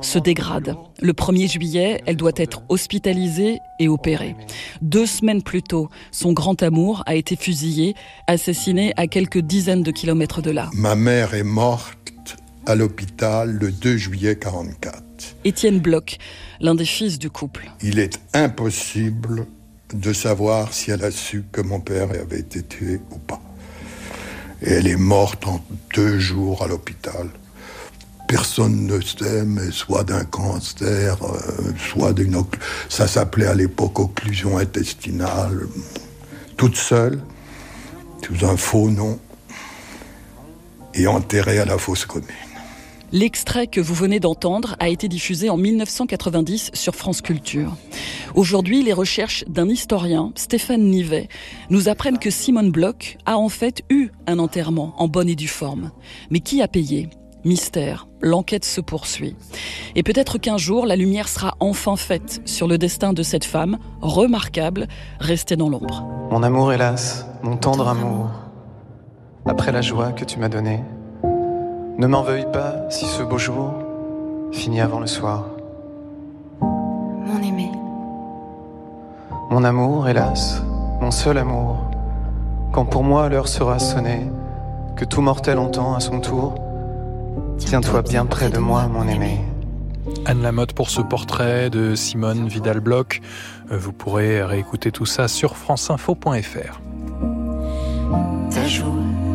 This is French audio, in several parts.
se dégrade. Le 1er juillet, elle doit être hospitalisée et opérée. 2 semaines plus tôt, son grand amour a été fusillé, assassiné à quelques dizaines de kilomètres de là. Ma mère est morte à l'hôpital le 2 juillet 1944. Étienne Bloch, l'un des fils du couple. Il est impossible de savoir si elle a su que mon père avait été tué ou pas. Et elle est morte en 2 jours à l'hôpital. Personne ne sait, mais soit d'un cancer, soit ça s'appelait à l'époque occlusion intestinale, toute seule, sous un faux nom, et enterrée à la fosse commune. L'extrait que vous venez d'entendre a été diffusé en 1990 sur France Culture. Aujourd'hui, les recherches d'un historien, Stéphane Nivet, nous apprennent que Simone Bloch a en fait eu un enterrement en bonne et due forme. Mais qui a payé ? Mystère, l'enquête se poursuit. Et peut-être qu'un jour, la lumière sera enfin faite sur le destin de cette femme, remarquable, restée dans l'ombre. Mon amour, hélas, mon tendre amour, après la joie que tu m'as donnée, ne m'en veuille pas si ce beau jour finit avant le soir. Mon aimé. Mon amour, hélas, mon seul amour, quand pour moi l'heure sera sonnée, que tout mortel entend à son tour, tiens-toi bien près de moi, mon aimé. Anne Lamotte pour ce portrait de Simone Vidal-Bloch. Vous pourrez réécouter tout ça sur franceinfo.fr. Ta joue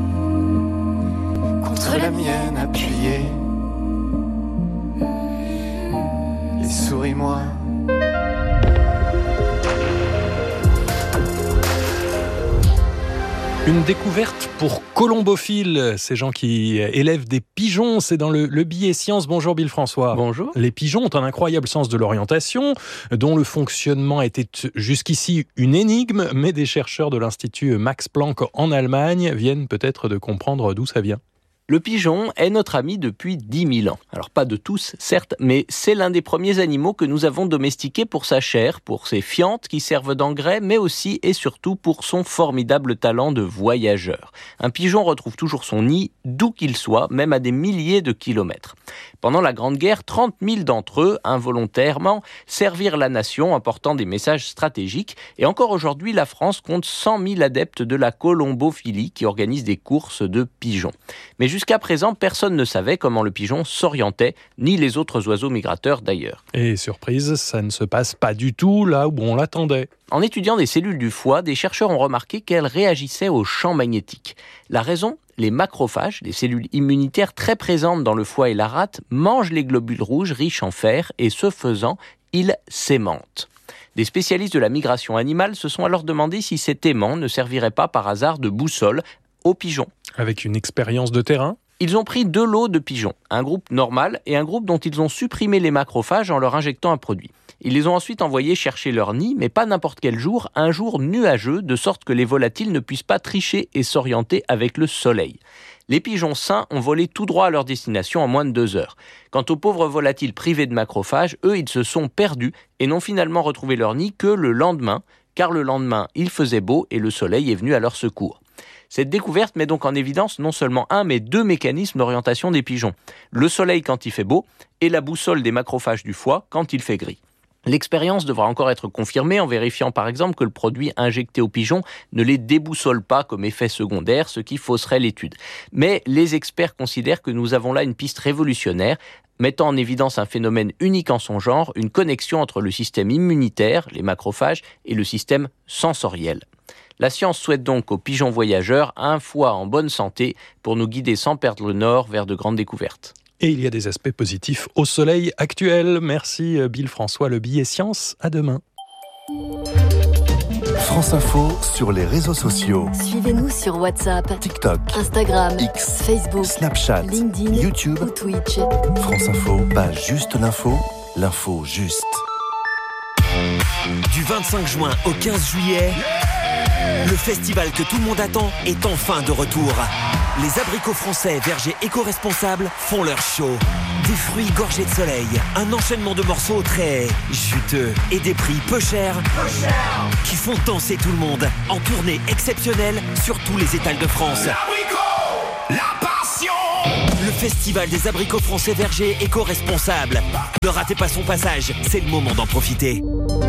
contre la mienne appuyée, et souris-moi. Une découverte pour colombophiles, ces gens qui élèvent des pigeons, c'est dans le billet science. Bonjour Bill François. Bonjour. Les pigeons ont un incroyable sens de l'orientation, dont le fonctionnement était jusqu'ici une énigme, mais des chercheurs de l'Institut Max Planck en Allemagne viennent peut-être de comprendre d'où ça vient. Le pigeon est notre ami depuis 10 000 ans. Alors pas de tous, certes, mais c'est l'un des premiers animaux que nous avons domestiqué pour sa chair, pour ses fientes qui servent d'engrais, mais aussi et surtout pour son formidable talent de voyageur. Un pigeon retrouve toujours son nid, d'où qu'il soit, même à des milliers de kilomètres. Pendant la Grande Guerre, 30 000 d'entre eux, involontairement, servirent la nation en portant des messages stratégiques. Et encore aujourd'hui, la France compte 100 000 adeptes de la colombophilie qui organisent des courses de pigeons. Mais jusqu'à présent, personne ne savait comment le pigeon s'orientait, ni les autres oiseaux migrateurs d'ailleurs. Et surprise, ça ne se passe pas du tout là où on l'attendait. En étudiant des cellules du foie, des chercheurs ont remarqué qu'elles réagissaient aux champs magnétiques. La raison ? Les macrophages, des cellules immunitaires très présentes dans le foie et la rate, mangent les globules rouges riches en fer et ce faisant, ils s'aimantent. Des spécialistes de la migration animale se sont alors demandé si cet aimant ne servirait pas par hasard de boussole aux pigeons. Avec une expérience de terrain ? Ils ont pris 2 lots de pigeons, un groupe normal et un groupe dont ils ont supprimé les macrophages en leur injectant un produit. Ils les ont ensuite envoyés chercher leur nid, mais pas n'importe quel jour, un jour nuageux, de sorte que les volatiles ne puissent pas tricher et s'orienter avec le soleil. Les pigeons sains ont volé tout droit à leur destination en moins de 2 heures. Quant aux pauvres volatiles privés de macrophages, eux, ils se sont perdus et n'ont finalement retrouvé leur nid que le lendemain, car le lendemain, il faisait beau et le soleil est venu à leur secours. Cette découverte met donc en évidence non seulement un, mais 2 mécanismes d'orientation des pigeons. Le soleil quand il fait beau et la boussole des macrophages du foie quand il fait gris. L'expérience devra encore être confirmée en vérifiant par exemple que le produit injecté aux pigeons ne les déboussole pas comme effet secondaire, ce qui fausserait l'étude. Mais les experts considèrent que nous avons là une piste révolutionnaire, mettant en évidence un phénomène unique en son genre, une connexion entre le système immunitaire, les macrophages, et le système sensoriel. La science souhaite donc aux pigeons voyageurs un foie en bonne santé pour nous guider sans perdre le nord vers de grandes découvertes. Et il y a des aspects positifs au soleil actuel. Merci Bill François, le billet science. À demain. France Info sur les réseaux sociaux. Suivez-nous sur WhatsApp, TikTok, Instagram, X, Facebook, Snapchat, LinkedIn, YouTube ou Twitch. France Info, pas juste l'info, l'info juste. Du 25 juin au 15 juillet, le festival que tout le monde attend est enfin de retour. Les abricots français vergers éco-responsables font leur show. Des fruits gorgés de soleil, un enchaînement de morceaux très juteux et des prix peu chers qui font danser tout le monde en tournée exceptionnelle sur tous les étals de France. L'abricot, la passion. Le festival des abricots français vergers éco-responsables. Ne ratez pas son passage, c'est le moment d'en profiter.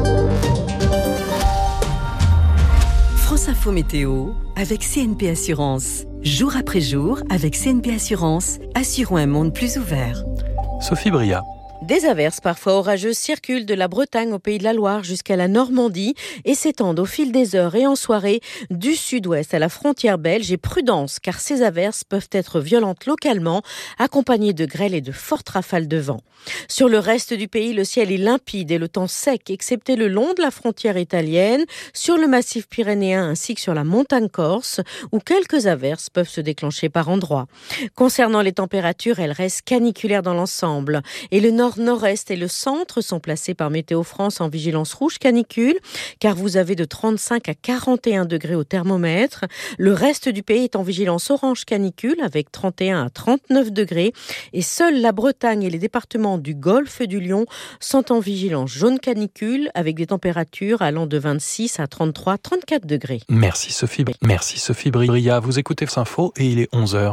France Info Météo avec CNP Assurance. Jour après jour, avec CNP Assurance, assurons un monde plus ouvert. Sophie Bria. Des averses parfois orageuses circulent de la Bretagne au Pays de la Loire jusqu'à la Normandie et s'étendent au fil des heures et en soirée du sud-ouest à la frontière belge. Et prudence, car ces averses peuvent être violentes localement, accompagnées de grêle et de fortes rafales de vent. Sur le reste du pays, le ciel est limpide et le temps sec, excepté le long de la frontière italienne, sur le massif pyrénéen ainsi que sur la montagne corse, où quelques averses peuvent se déclencher par endroits. Concernant les températures, elles restent caniculaires dans l'ensemble. Et le nord-nord-est et le centre sont placés par Météo France en vigilance rouge canicule, car vous avez de 35 à 41 degrés au thermomètre. Le reste du pays est en vigilance orange canicule avec 31 à 39 degrés. Et seuls la Bretagne et les départements du Golfe du Lion sont en vigilance jaune canicule avec des températures allant de 26 à 33, 34 degrés. Merci Sophie Bria. Vous écoutez France Info et il est 11h.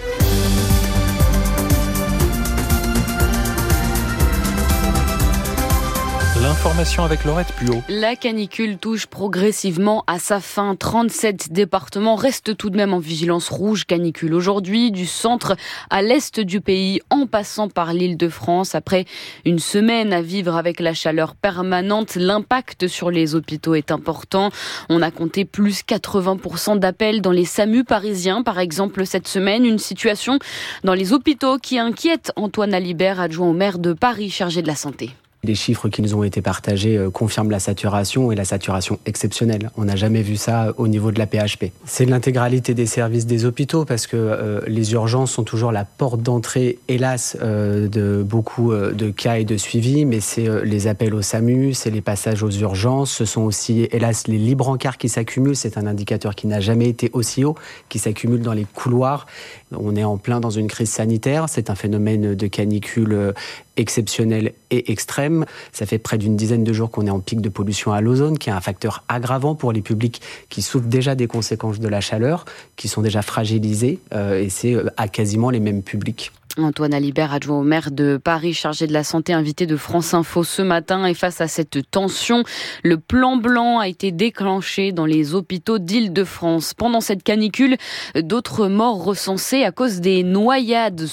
L'information avec Laurette Puot. La canicule touche progressivement à sa fin. 37 départements restent tout de même en vigilance rouge canicule aujourd'hui, du centre à l'est du pays, en passant par l'Île-de-France. Après une semaine à vivre avec la chaleur permanente, l'impact sur les hôpitaux est important. On a compté plus 80% d'appels dans les SAMU parisiens, par exemple, cette semaine. Une situation dans les hôpitaux qui inquiète Antoine Alibert, adjoint au maire de Paris, chargé de la santé. Les chiffres qui nous ont été partagés confirment la saturation et la saturation exceptionnelle. On n'a jamais vu ça au niveau de la PHP. C'est l'intégralité des services des hôpitaux parce que les urgences sont toujours la porte d'entrée, hélas, de beaucoup de cas et de suivi, mais c'est les appels au SAMU, c'est les passages aux urgences, ce sont aussi, hélas, les lits brancards qui s'accumulent. C'est un indicateur qui n'a jamais été aussi haut, qui s'accumule dans les couloirs. On est en plein dans une crise sanitaire. C'est un phénomène de canicule exceptionnel et extrême. Ça fait près d'une dizaine de jours qu'on est en pic de pollution à l'ozone, qui est un facteur aggravant pour les publics qui souffrent déjà des conséquences de la chaleur, qui sont déjà fragilisés, et c'est à quasiment les mêmes publics. Antoine Alibert, adjoint au maire de Paris, chargé de la santé, invité de France Info ce matin. Et face à cette tension, le plan blanc a été déclenché dans les hôpitaux d'Île-de-France. Pendant cette canicule, d'autres morts recensées à cause des noyades.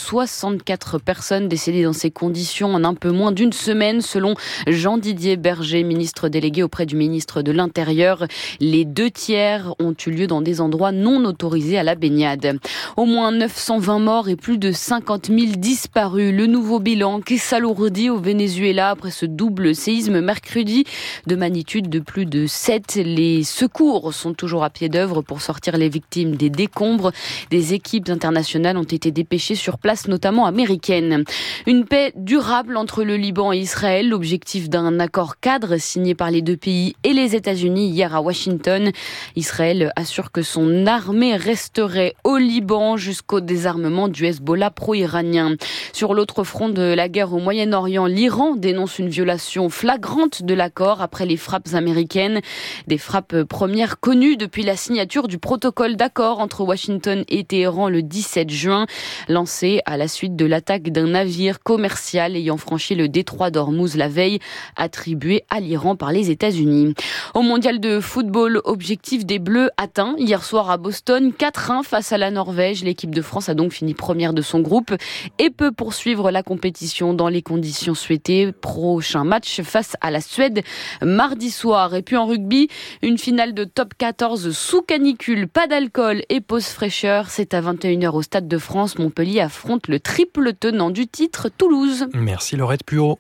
64 personnes décédées dans ces conditions en un peu moins d'une semaine, selon Jean-Didier Berger, ministre délégué auprès du ministre de l'Intérieur. Les 2/3 ont eu lieu dans des endroits non autorisés à la baignade. Au moins 920 morts et plus de 50 000 disparus. Le nouveau bilan qui s'alourdit au Venezuela après ce double séisme mercredi de magnitude de plus de 7. Les secours sont toujours à pied d'œuvre pour sortir les victimes des décombres. Des équipes internationales ont été dépêchées sur place, notamment américaines. Une paix durable entre le Liban et Israël, l'objectif d'un accord cadre signé par les deux pays et les États-Unis hier à Washington. Israël assure que son armée resterait au Liban jusqu'au désarmement du Hezbollah pro-iranien. Sur l'autre front de la guerre au Moyen-Orient, l'Iran dénonce une violation flagrante de l'accord après les frappes américaines. Des frappes premières connues depuis la signature du protocole d'accord entre Washington et Téhéran le 17 juin, lancé à la suite de l'attaque d'un navire commercial ayant franchi le détroit d'Ormuz la veille, attribué à l'Iran par les États-Unis. Au mondial de football, objectif des Bleus atteint hier soir à Boston, 4-1 face à la Norvège. L'équipe de France a donc fini première de son groupe et peut poursuivre la compétition dans les conditions souhaitées. Prochain match face à la Suède mardi soir. Et puis en rugby, une finale de top 14 sous canicule, pas d'alcool et pause fraîcheur. C'est à 21h au Stade de France. Montpellier affronte le triple tenant du titre, Toulouse. Merci Laurette Puot.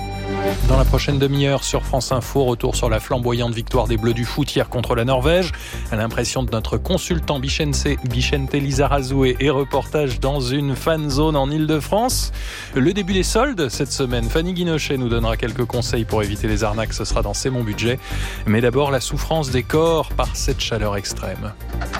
Dans la prochaine demi-heure sur France Info, retour sur la flamboyante victoire des Bleus du foot hier contre la Norvège. À l'impression de notre consultant Bichente Lizarazu et reportage dans une fan zone en Île-de-France. Le début des soldes cette semaine. Fanny Guinochet nous donnera quelques conseils pour éviter les arnaques. Ce sera dans C'est mon budget. Mais d'abord, la souffrance des corps par cette chaleur extrême.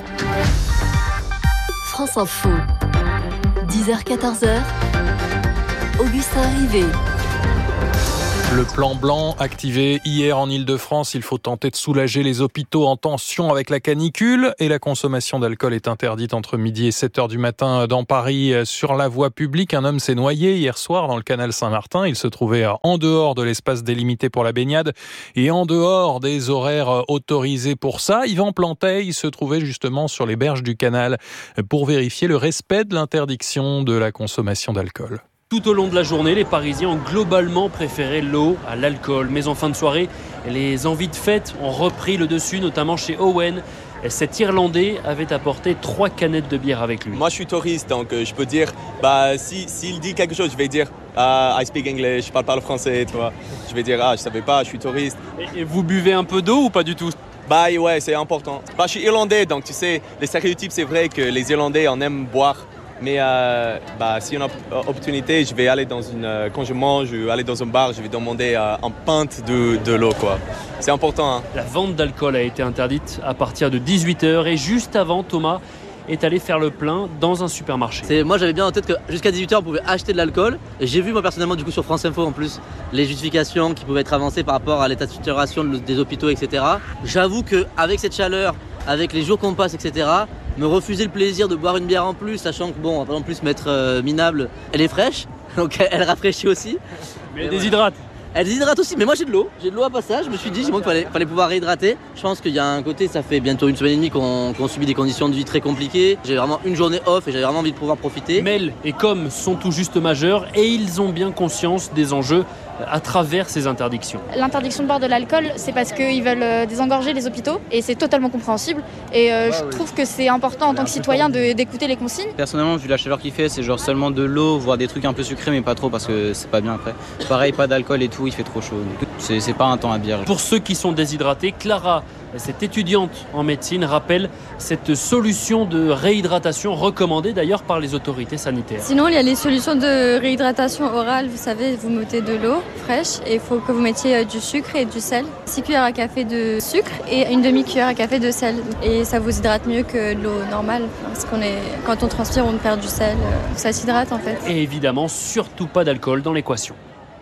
France Info, 10h-14h, Augustin Rivet. Le plan blanc activé hier en Ile-de-France, il faut tenter de soulager les hôpitaux en tension avec la canicule et la consommation d'alcool est interdite entre midi et 7h du matin dans Paris sur la voie publique. Un homme s'est noyé hier soir dans le canal Saint-Martin. Il se trouvait en dehors de l'espace délimité pour la baignade et en dehors des horaires autorisés pour ça. Yvan Planteil se trouvait justement sur les berges du canal pour vérifier le respect de l'interdiction de la consommation d'alcool. Tout au long de la journée, les Parisiens ont globalement préféré l'eau à l'alcool. Mais en fin de soirée, les envies de fête ont repris le dessus, notamment chez Owen. Cet Irlandais avait apporté 3 canettes de bière avec lui. Moi, je suis touriste, donc je peux dire, s'il dit quelque chose, je vais dire I speak English, je parle français, tu vois. Je vais dire, je savais pas, je suis touriste. Et vous buvez un peu d'eau ou pas du tout ? Ouais, c'est important. Je suis irlandais, donc tu sais, les stéréotypes, c'est vrai que les Irlandais en aiment boire. Mais si on a opportunité, je vais aller quand je mange, je vais aller dans un bar, je vais demander en pinte de l'eau, quoi. C'est important. Hein. La vente d'alcool a été interdite à partir de 18h et juste avant, Thomas est allé faire le plein dans un supermarché. Moi, j'avais bien en tête que jusqu'à 18h, on pouvait acheter de l'alcool. Et j'ai vu, moi, personnellement, du coup, sur France Info, en plus, les justifications qui pouvaient être avancées par rapport à l'état de saturation des hôpitaux, etc. J'avoue qu'avec cette chaleur, avec les jours qu'on passe, etc., me refuser le plaisir de boire une bière en plus, sachant que on va pas en plus mettre minable, elle est fraîche, donc elle rafraîchit aussi. Mais elle déshydrate. Elle déshydrate aussi, mais moi j'ai de l'eau à passage, je me suis dit qu'il fallait pouvoir réhydrater. Je pense qu'il y a un côté, ça fait bientôt 1 semaine et demie qu'on subit des conditions de vie très compliquées. J'ai vraiment une journée off et j'avais vraiment envie de pouvoir profiter. Mel et Com sont tout juste majeurs et ils ont bien conscience des enjeux à travers ces interdictions. L'interdiction de boire de l'alcool, c'est parce qu'ils veulent désengorger les hôpitaux et c'est totalement compréhensible. Et je trouve que c'est important en tant que citoyen d'écouter les consignes. Personnellement, vu la chaleur qu'il fait, c'est genre seulement de l'eau, voire des trucs un peu sucrés, mais pas trop parce que c'est pas bien après. Pareil, pas d'alcool et tout, il fait trop chaud. Donc c'est pas un temps à bière. Pour ceux qui sont déshydratés, Clara, cette étudiante en médecine, rappelle cette solution de réhydratation recommandée d'ailleurs par les autorités sanitaires. Sinon, il y a les solutions de réhydratation orale. Vous savez, vous mettez de l'eau fraîche et il faut que vous mettiez du sucre et du sel. 6 cuillères à café de sucre et une demi-cuillère à café de sel. Et ça vous hydrate mieux que de l'eau normale. Parce quand on transpire, on perd du sel. Ça s'hydrate en fait. Et évidemment, surtout pas d'alcool dans l'équation.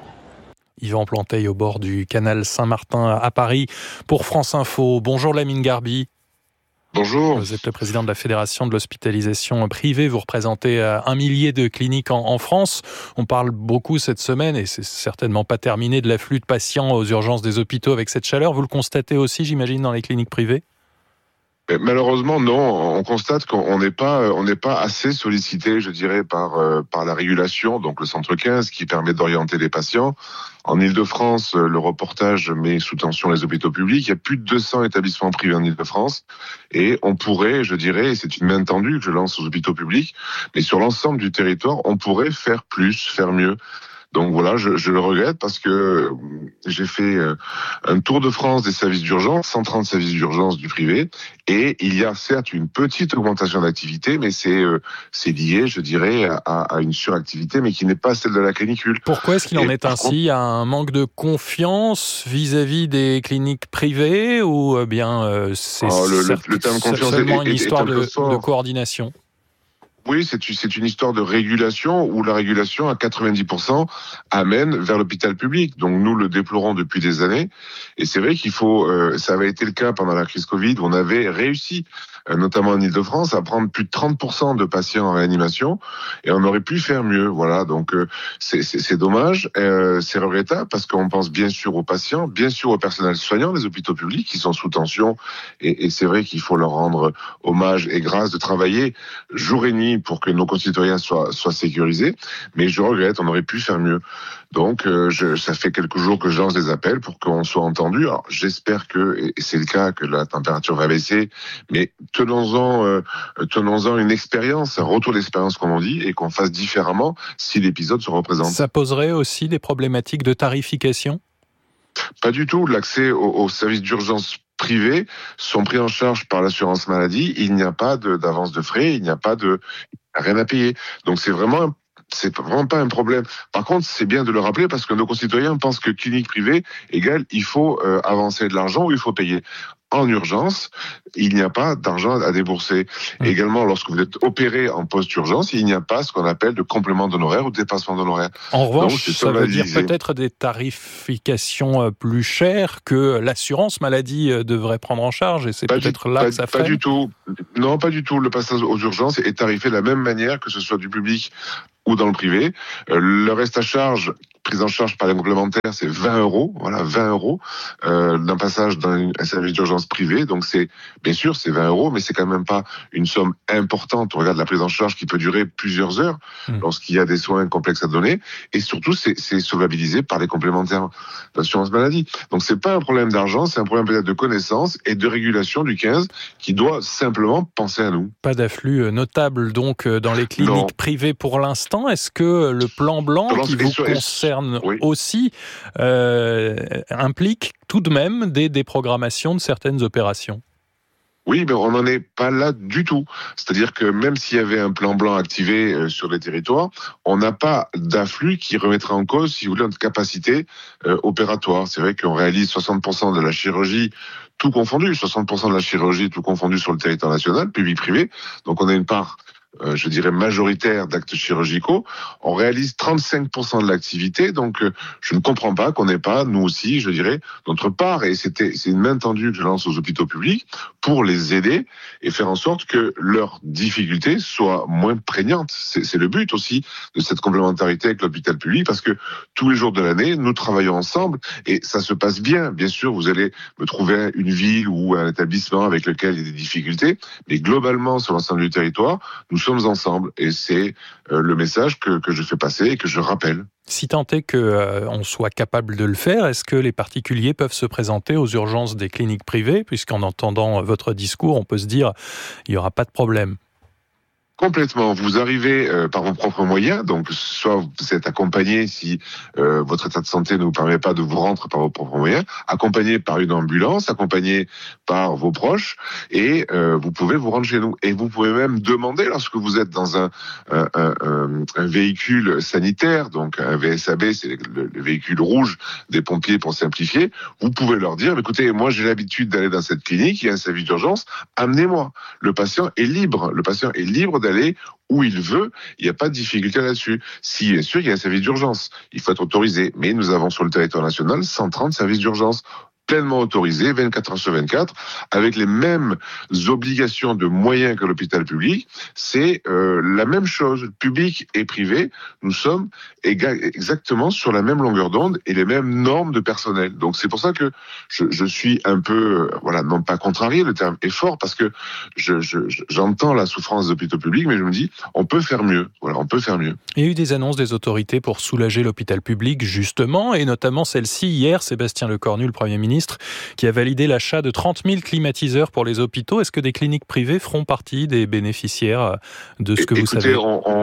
Yvan Planteil au bord du canal Saint-Martin à Paris pour France Info. Bonjour Lamine Garbi. Bonjour. Vous êtes le président de la Fédération de l'hospitalisation privée. Vous représentez 1 millier de cliniques en France. On parle beaucoup cette semaine, et c'est certainement pas terminé, de l'afflux de patients aux urgences des hôpitaux avec cette chaleur. Vous le constatez aussi, j'imagine, dans les cliniques privées ? Malheureusement, non. On constate qu'on n'est pas assez sollicité, je dirais, par la régulation, donc le centre 15, qui permet d'orienter les patients. En Ile-de-France, le reportage met sous tension les hôpitaux publics. Il y a plus de 200 établissements privés en Ile-de-France. Et on pourrait, je dirais, et c'est une main tendue que je lance aux hôpitaux publics, mais sur l'ensemble du territoire, on pourrait faire plus, faire mieux. Donc voilà, je le regrette parce que j'ai fait un tour de France des services d'urgence, 130 services d'urgence du privé, et il y a certes une petite augmentation d'activité, mais c'est lié, je dirais, à une suractivité, mais qui n'est pas celle de la canicule. Pourquoi est-ce qu'il en est ainsi ? Il y a un manque de confiance vis-à-vis des cliniques privées, ou bien c'est le terme confiance seulement une est histoire un peu fort. de coordination ? Oui, c'est une histoire de régulation où la régulation, à 90%, amène vers l'hôpital public. Donc nous le déplorons depuis des années. Et c'est vrai qu'il faut, ça avait été le cas pendant la crise Covid, où on avait réussi, notamment en Ile-de-France, à prendre plus de 30% de patients en réanimation. Et on aurait pu faire mieux. Voilà, donc c'est dommage, c'est regrettable, parce qu'on pense bien sûr aux patients, bien sûr au personnel soignant des hôpitaux publics qui sont sous tension. Et c'est vrai qu'il faut leur rendre hommage et grâce de travailler jour et nuit pour que nos concitoyens soient sécurisés, mais je regrette, on aurait pu faire mieux. Donc, ça fait quelques jours que je lance des appels pour qu'on soit entendu. Alors, j'espère et c'est le cas, que la température va baisser, mais tenons-en une expérience, un retour d'expérience, comme on dit, et qu'on fasse différemment si l'épisode se représente. Ça poserait aussi des problématiques de tarification ? Pas du tout. L'accès aux services d'urgence privés sont pris en charge par l'assurance maladie. Il n'y a pas d'avance de frais, il n'y a rien à payer. Donc c'est vraiment pas un problème. Par contre, c'est bien de le rappeler parce que nos concitoyens pensent que clinique privée égale il faut avancer de l'argent ou il faut payer. en urgence, il n'y a pas d'argent à débourser. Et également, lorsque vous êtes opéré en post-urgence, il n'y a pas ce qu'on appelle de complément d'honoraires ou de dépassement d'honoraires. En revanche, ça veut dire peut-être des tarifications plus chères que l'assurance maladie devrait prendre en charge, et c'est peut-être là que ça freine. Pas du tout. Non, pas du tout. Le passage aux urgences est tarifé de la même manière que ce soit du public ou dans le privé. Le reste à charge, prise en charge par les complémentaires, c'est 20 €. Voilà, 20 € d'un passage dans un service d'urgence privé. Donc bien sûr, c'est 20 €, mais c'est quand même pas une somme importante. On regarde la prise en charge qui peut durer plusieurs heures lorsqu'il y a des soins complexes à donner. Et surtout, c'est solvabilisé par les complémentaires d'assurance maladie. Donc c'est pas un problème d'argent, c'est un problème peut-être de connaissance et de régulation du 15 qui doit simplement penser à nous. Pas d'afflux notable donc dans les cliniques privées pour l'instant. Est-ce que le plan blanc qui vous concerne aussi implique tout de même des déprogrammations de certaines opérations ? Oui, mais on n'en est pas là du tout. C'est-à-dire que même s'il y avait un plan blanc activé sur les territoires, on n'a pas d'afflux qui remettrait en cause, si vous voulez, notre capacité opératoire. C'est vrai qu'on réalise 60% de la chirurgie tout confondu, 60% de la chirurgie tout confondu sur le territoire national, public-privé. Donc on a une part je dirais majoritaire d'actes chirurgicaux. On réalise 35% de l'activité, donc je ne comprends pas qu'on n'ait pas, nous aussi, je dirais, notre part. Et c'est une main tendue que je lance aux hôpitaux publics pour les aider et faire en sorte que leurs difficultés soient moins prégnantes. C'est le but aussi de cette complémentarité avec l'hôpital public, parce que tous les jours de l'année, nous travaillons ensemble et ça se passe bien. Bien sûr, vous allez me trouver une ville ou un établissement avec lequel il y a des difficultés, mais globalement, sur l'ensemble du territoire, nous sommes ensemble et c'est le message que je fais passer et que je rappelle. Si tant est qu'on soit capable de le faire, est-ce que les particuliers peuvent se présenter aux urgences des cliniques privées, puisqu'en entendant votre discours, on peut se dire il n'y aura pas de problème? Complètement. Vous arrivez par vos propres moyens, donc soit vous êtes accompagné si votre état de santé ne vous permet pas de vous rendre par vos propres moyens, accompagné par une ambulance, accompagné par vos proches, et vous pouvez vous rendre chez nous. Et vous pouvez même demander, lorsque vous êtes dans un véhicule sanitaire, donc un VSAB, c'est le véhicule rouge des pompiers pour simplifier, vous pouvez leur dire, écoutez, moi j'ai l'habitude d'aller dans cette clinique, il y a un service d'urgence, amenez-moi. Le patient est libre d'aller où il veut, il n'y a pas de difficulté là-dessus. Si, bien sûr, il y a un service d'urgence, il faut être autorisé, mais nous avons sur le territoire national 130 services d'urgence pleinement autorisés, 24 heures sur 24, avec les mêmes obligations de moyens que l'hôpital public. C'est la même chose, public et privé, nous sommes exactement sur la même longueur d'onde et les mêmes normes de personnel. Donc c'est pour ça que je suis un peu, non pas contrarié, le terme est fort, parce que j'entends la souffrance des hôpitaux publics, mais je me dis, on peut faire mieux. On peut faire mieux. Il y a eu des annonces des autorités pour soulager l'hôpital public, justement, et notamment celle-ci hier, Sébastien Lecornu, le Premier ministre, qui a validé l'achat de 30 000 climatiseurs pour les hôpitaux. Est-ce que des cliniques privées feront partie des bénéficiaires de ce que vous savez ?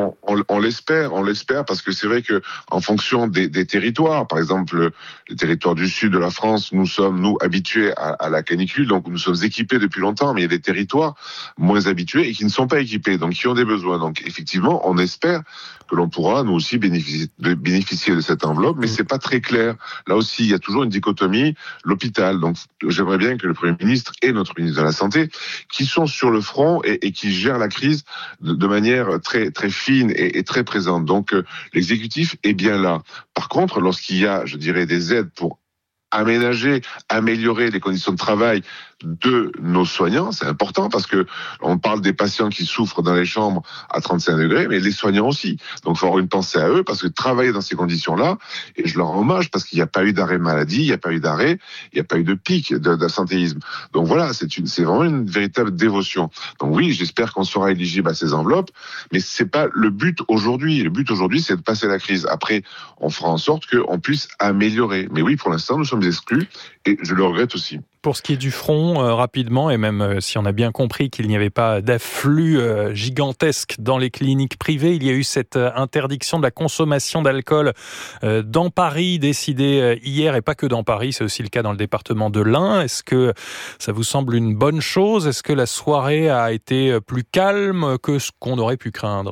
On l'espère, parce que c'est vrai que en fonction des territoires, par exemple les territoires du sud de la France, nous sommes habitués à la canicule, donc nous sommes équipés depuis longtemps, mais il y a des territoires moins habitués et qui ne sont pas équipés, donc qui ont des besoins. Donc effectivement, on espère que l'on pourra nous aussi bénéficier de cette enveloppe, mais c'est pas très clair. Là aussi, il y a toujours une dichotomie, l'hôpital. Donc j'aimerais bien que le Premier ministre et notre ministre de la Santé, qui sont sur le front et qui gèrent la crise de manière très très fine et très présente. Donc l'exécutif est bien là. Par contre, lorsqu'il y a, je dirais, des aides pour aménager, améliorer les conditions de travail de nos soignants, c'est important, parce que on parle des patients qui souffrent dans les chambres à 35 degrés, mais les soignants aussi. Donc il faut avoir une pensée à eux, parce que travailler dans ces conditions-là, et je leur rends hommage, parce qu'il n'y a pas eu d'arrêt maladie, il n'y a pas eu d'arrêt, il n'y a pas eu de pic d'absentéisme. Donc voilà, c'est vraiment une véritable dévotion. Donc oui, j'espère qu'on sera éligible à ces enveloppes, mais c'est pas le but aujourd'hui. Le but aujourd'hui, c'est de passer la crise. Après, on fera en sorte qu'on puisse améliorer. Mais oui, pour l'instant, nous sommes exclus, et je le regrette aussi. Pour ce qui est du front, rapidement, et même si on a bien compris qu'il n'y avait pas d'afflux gigantesque dans les cliniques privées, il y a eu cette interdiction de la consommation d'alcool dans Paris, décidée hier, et pas que dans Paris, c'est aussi le cas dans le département de l'Ain. Est-ce que ça vous semble une bonne chose ? Est-ce que la soirée a été plus calme que ce qu'on aurait pu craindre ?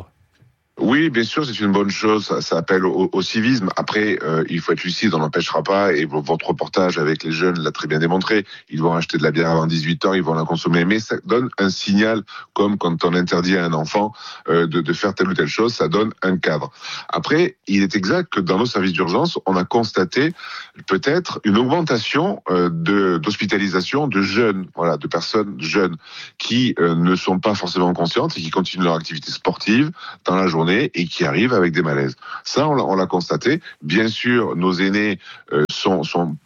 Oui, bien sûr, c'est une bonne chose. Ça appelle au civisme. Après, il faut être lucide, on n'empêchera pas. Et votre reportage avec les jeunes l'a très bien démontré. Ils vont acheter de la bière avant 18 ans, ils vont la consommer. Mais ça donne un signal, comme quand on interdit à un enfant de faire telle ou telle chose, ça donne un cadre. Après, il est exact que dans nos services d'urgence, on a constaté peut-être une augmentation d'hospitalisation de jeunes, voilà, de personnes jeunes qui ne sont pas forcément conscientes et qui continuent leur activité sportive dans la journée et qui arrivent avec des malaises. Ça, on l'a constaté. Bien sûr, nos aînés sont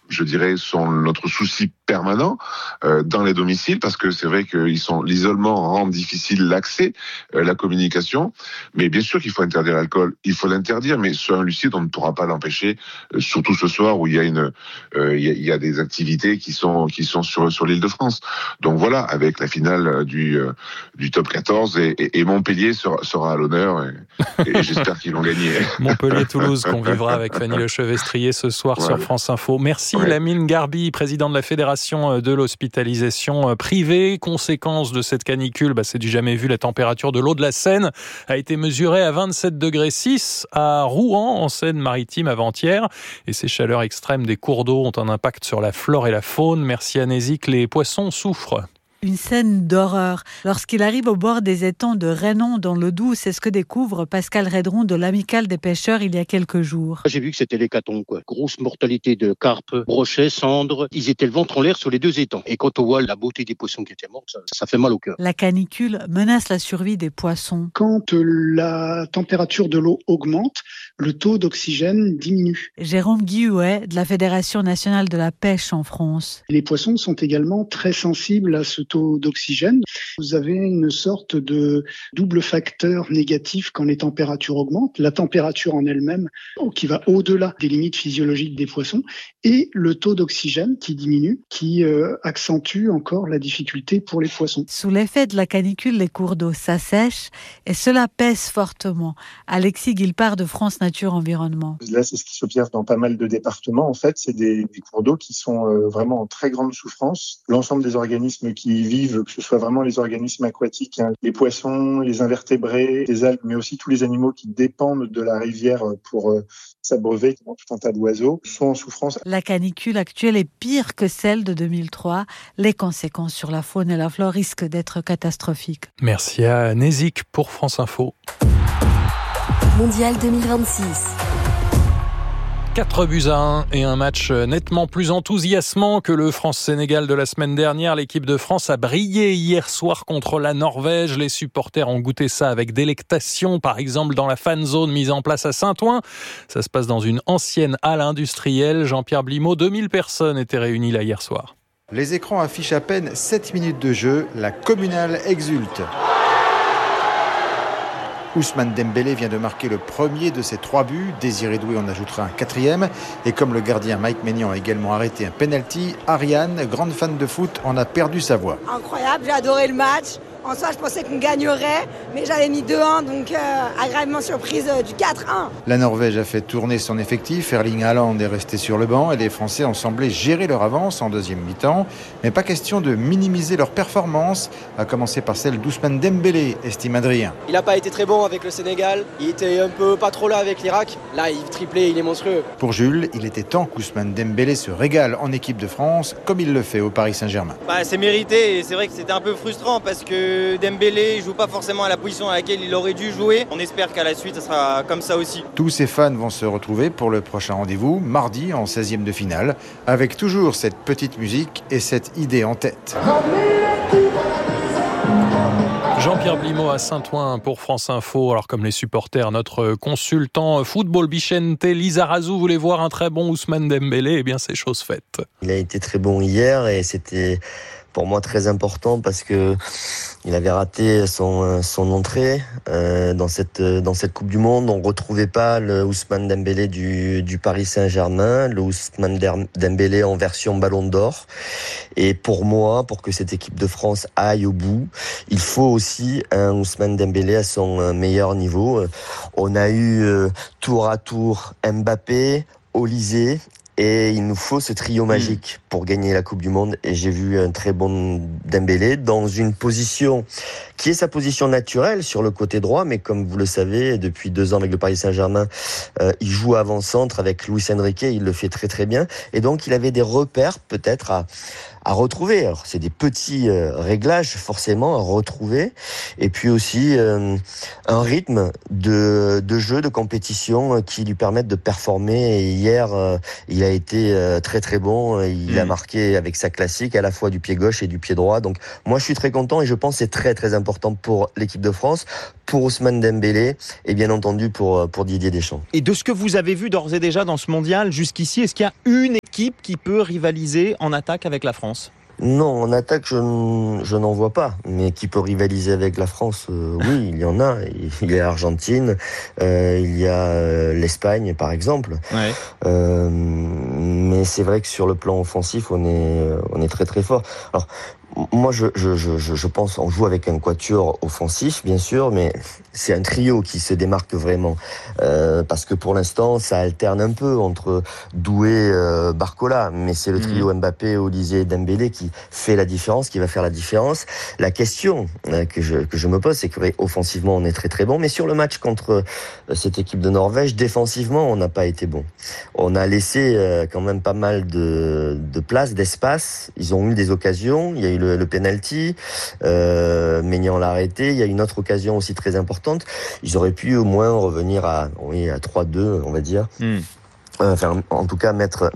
notre souci permanent dans les domiciles, parce que c'est vrai que l'isolement rend difficile l'accès, la communication. Mais bien sûr qu'il faut interdire l'alcool. Il faut l'interdire, mais soyons lucides, on ne pourra pas l'empêcher. Surtout ce soir où il y a des activités qui sont sur l'Île-de-France. Donc voilà, avec la finale du top 14 et Montpellier sera à l'honneur et j'espère qu'ils vont gagner. Montpellier-Toulouse qu'on vivra avec Fanny Lechevestrier ce soir sur France Info. Merci Lamine Garbi, président de la Fédération de l'hospitalisation privée. Conséquence de cette canicule, c'est du jamais vu. La température de l'eau de la Seine a été mesurée à 27,6 degrés à Rouen, en Seine-Maritime, avant-hier. Et ces chaleurs extrêmes des cours d'eau ont un impact sur la flore et la faune. Merci à Nézic, les poissons souffrent. Une scène d'horreur. Lorsqu'il arrive au bord des étangs de Raynon dans le Doubs, c'est ce que découvre Pascal Redron de l'Amicale des pêcheurs il y a quelques jours. J'ai vu que c'était l'hécatombe, quoi. Grosse mortalité de carpes, brochets, cendres. Ils étaient le ventre en l'air sur les deux étangs. Et quand on voit la beauté des poissons qui étaient morts, ça fait mal au cœur. La canicule menace la survie des poissons. Quand la température de l'eau augmente, le taux d'oxygène diminue. Jérôme Guillouet de la Fédération nationale de la pêche en France. Les poissons sont également très sensibles à ce taux d'oxygène. Vous avez une sorte de double facteur négatif quand les températures augmentent. La température en elle-même qui va au-delà des limites physiologiques des poissons et le taux d'oxygène qui diminue, qui accentue encore la difficulté pour les poissons. Sous l'effet de la canicule, les cours d'eau s'assèchent et cela pèse fortement. Alexis Guilpard de France Nature Environnement. Là, c'est ce qui s'observe dans pas mal de départements. En fait, c'est des cours d'eau qui sont vraiment en très grande souffrance. L'ensemble des organismes qui vivent, que ce soit vraiment les organismes aquatiques, les poissons, les invertébrés, les algues, mais aussi tous les animaux qui dépendent de la rivière pour s'abreuver, tout un tas d'oiseaux, sont en souffrance. La canicule actuelle est pire que celle de 2003. Les conséquences sur la faune et la flore risquent d'être catastrophiques. Merci à Nézic pour France Info. Mondial 2026. 4-1 et un match nettement plus enthousiasmant que le France-Sénégal de la semaine dernière. L'équipe de France a brillé hier soir contre la Norvège. Les supporters ont goûté ça avec délectation, par exemple dans la fan zone mise en place à Saint-Ouen. Ça se passe dans une ancienne halle industrielle. Jean-Pierre Blimaud, 2000 personnes étaient réunies là hier soir. Les écrans affichent à peine 7 minutes de jeu. La communale exulte. Ousmane Dembélé vient de marquer le premier de ses 3 buts. Désiré Doué en ajoutera un 4e. Et comme le gardien Mike Maignan a également arrêté un penalty, Ariane, grande fan de foot, en a perdu sa voix. Incroyable, j'ai adoré le match. En soi, je pensais qu'on gagnerait, mais j'avais mis 2-1, donc agréablement surprise du 4-1. La Norvège a fait tourner son effectif. Erling Haaland est resté sur le banc et les Français ont semblé gérer leur avance en deuxième mi-temps. Mais pas question de minimiser leur performance, à commencer par celle d'Ousmane Dembélé, estime Adrien. Il n'a pas été très bon avec le Sénégal. Il était un peu pas trop là avec l'Irak. Là, il triplait, il est monstrueux. Pour Jules, il était temps qu'Ousmane Dembélé se régale en équipe de France, comme il le fait au Paris Saint-Germain. C'est mérité et c'est vrai que c'était un peu frustrant parce que Dembélé ne joue pas forcément à la position à laquelle il aurait dû jouer. On espère qu'à la suite, ça sera comme ça aussi. Tous ces fans vont se retrouver pour le prochain rendez-vous, mardi en 16e de finale, avec toujours cette petite musique et cette idée en tête. Jean-Pierre Blimaud à Saint-Ouen pour France Info. Alors comme les supporters, notre consultant football Bichente Lizarazu voulait voir un très bon Ousmane Dembélé. Eh bien, c'est chose faite. Il a été très bon hier et c'était pour moi très important parce que il avait raté son entrée dans cette Coupe du Monde. On retrouvait pas le Ousmane Dembélé du Paris Saint-Germain, le Ousmane Dembélé en version Ballon d'Or. Et pour moi, pour que cette équipe de France aille au bout, il faut aussi un Ousmane Dembélé à son meilleur niveau. On a eu tour à tour Mbappé, Olysée Et il nous faut ce trio magique pour gagner la Coupe du Monde. Et j'ai vu un très bon Dembélé dans une position qui est sa position naturelle sur le côté droit, mais comme vous le savez, depuis 2 ans avec le Paris Saint-Germain, il joue avant-centre avec Luis Enrique, il le fait très très bien. Et donc il avait des repères peut-être à retrouver. Alors, c'est des petits réglages forcément à retrouver, et puis aussi un rythme de jeu, de compétition qui lui permettent de performer. Et hier, il a été très très bon. Il a marqué avec sa classique à la fois du pied gauche et du pied droit. Donc moi, je suis très content et je pense que c'est très très important pour l'équipe de France, pour Ousmane Dembélé et bien entendu pour Didier Deschamps. Et de ce que vous avez vu d'ores et déjà dans ce mondial jusqu'ici, est-ce qu'il y a une équipe qui peut rivaliser en attaque avec la France ? Non, en attaque, je n'en vois pas. Mais qui peut rivaliser avec la France, oui, il y en a. Il y a l'Argentine, il y a l'Espagne, par exemple. Ouais. Mais c'est vrai que sur le plan offensif, on est très très fort. Alors, moi, je pense, on joue avec un quatuor offensif, bien sûr, mais c'est un trio qui se démarque vraiment. Parce que pour l'instant, ça alterne un peu entre Doué, Barcola, mais c'est le trio Mbappé, Olise et Dembélé qui fait la différence, qui va faire la différence. La question que je me pose, c'est que offensivement, on est très très bon, mais sur le match contre cette équipe de Norvège, défensivement, on n'a pas été bon. On a laissé quand même pas mal de place, d'espace. Ils ont eu des occasions. Il y a eu le penalty, Maignan l'a arrêté. Il y a une autre occasion aussi très importante. Ils auraient pu au moins revenir à 3-2, on va dire. Enfin, en tout cas, mettre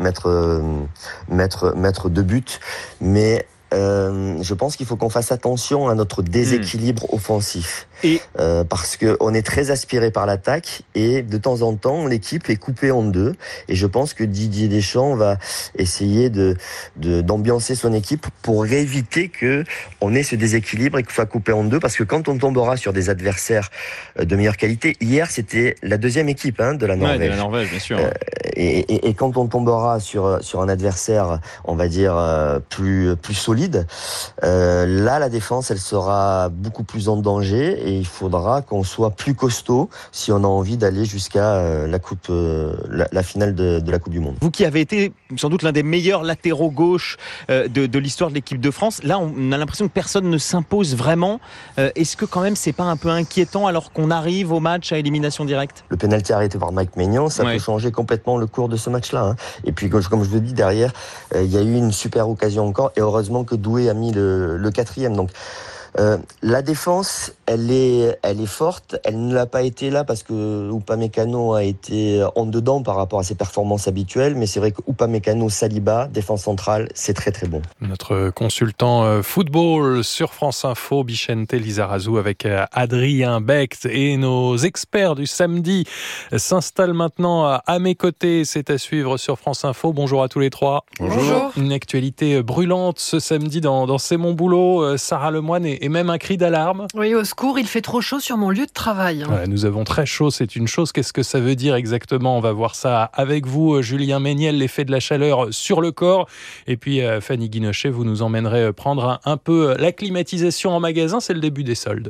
2 buts. Mais je pense qu'il faut qu'on fasse attention à notre déséquilibre offensif. Parce qu'on est très aspiré par l'attaque et de temps en temps, l'équipe est coupée en 2. Et je pense que Didier Deschamps va essayer d'ambiancer son équipe pour éviter qu'on ait ce déséquilibre et qu'il soit coupé en 2. Parce que quand on tombera sur des adversaires de meilleure qualité, hier c'était la 2e équipe de la Norvège. Ouais, de la Norvège, bien sûr. Et quand on tombera sur un adversaire, on va dire, plus solide, là la défense elle sera beaucoup plus en danger. Et il faudra qu'on soit plus costaud si on a envie d'aller jusqu'à la finale de la Coupe du Monde. Vous qui avez été sans doute l'un des meilleurs latéraux gauche de l'histoire de l'équipe de France, là on a l'impression que personne ne s'impose vraiment. Est-ce que quand même c'est pas un peu inquiétant alors qu'on arrive au match à élimination directe ? Le penalty arrêté par Mike Maignan, ça peut changer complètement le cours de ce match-là. Et puis comme je vous dis, derrière, il y a eu une super occasion encore et heureusement que Doué a mis le 4e. Donc la défense, elle est forte. Elle ne l'a pas été là parce que Upamecano a été en dedans par rapport à ses performances habituelles. Mais c'est vrai que Upamecano, Saliba, défense centrale, c'est très très bon. Notre consultant football sur France Info, Bichente Lizarazu avec Adrien Becht et nos experts du samedi s'installent maintenant à mes côtés. C'est à suivre sur France Info. Bonjour à tous les 3. Bonjour. Une actualité brûlante ce samedi dans C'est mon boulot. Sarah Lemoine et même un cri d'alarme. Oui, au secours, il fait trop chaud sur mon lieu de travail. Voilà, nous avons très chaud, c'est une chose. Qu'est-ce que ça veut dire exactement ? On va voir ça avec vous, Julien Méniel, l'effet de la chaleur sur le corps. Et puis Fanny Guinochet, vous nous emmènerez prendre un peu la climatisation en magasin. C'est le début des soldes.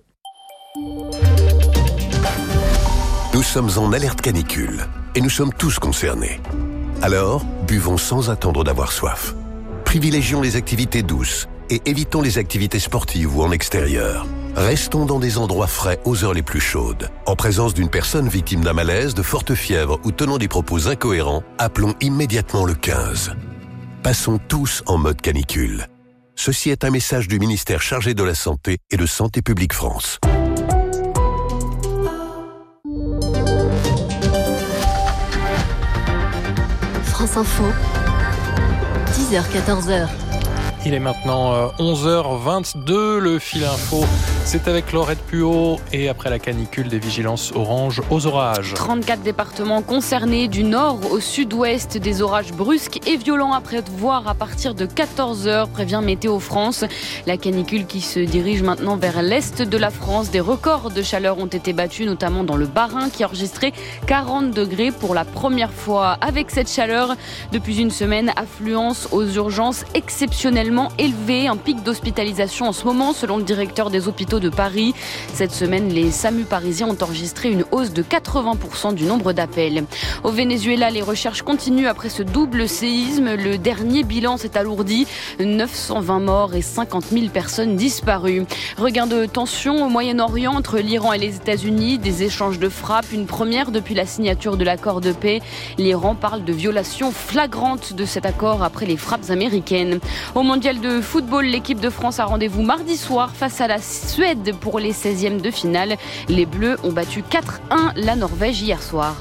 Nous sommes en alerte canicule et nous sommes tous concernés. Alors, buvons sans attendre d'avoir soif. Privilégions les activités douces et évitons les activités sportives ou en extérieur. Restons dans des endroits frais aux heures les plus chaudes. En présence d'une personne victime d'un malaise, de forte fièvre ou tenant des propos incohérents, appelons immédiatement le 15. Passons tous en mode canicule. Ceci est un message du ministère chargé de la Santé et de Santé publique France. France Info, 10h-14h. Il est maintenant 11h22, le fil info. C'est avec Laurette Puot et après la canicule des vigilances orange aux orages. 34 départements concernés du nord au sud-ouest, des orages brusques et violents à prévoir à partir de 14h, prévient Météo France. La canicule qui se dirige maintenant vers l'est de la France. Des records de chaleur ont été battus, notamment dans le Bas-Rhin qui a enregistré 40 degrés pour la première fois. Avec cette chaleur, depuis une semaine, affluence aux urgences exceptionnellement exceptionnellement élevé. Un pic d'hospitalisation en ce moment, selon le directeur des hôpitaux de Paris. Cette semaine, les SAMU parisiens ont enregistré une hausse de 80% du nombre d'appels. Au Venezuela, les recherches continuent après ce double séisme. Le dernier bilan s'est alourdi. 920 morts et 50 000 personnes disparues. Regain de tension au Moyen-Orient entre l'Iran et les États-Unis. Des échanges de frappes, une première depuis la signature de l'accord de paix. L'Iran parle de violation flagrante de cet accord après les frappes américaines. Au mondial de football, l'équipe de France a rendez-vous mardi soir face à la Suède pour les 16e de finale. Les Bleus ont battu 4-1 la Norvège hier soir.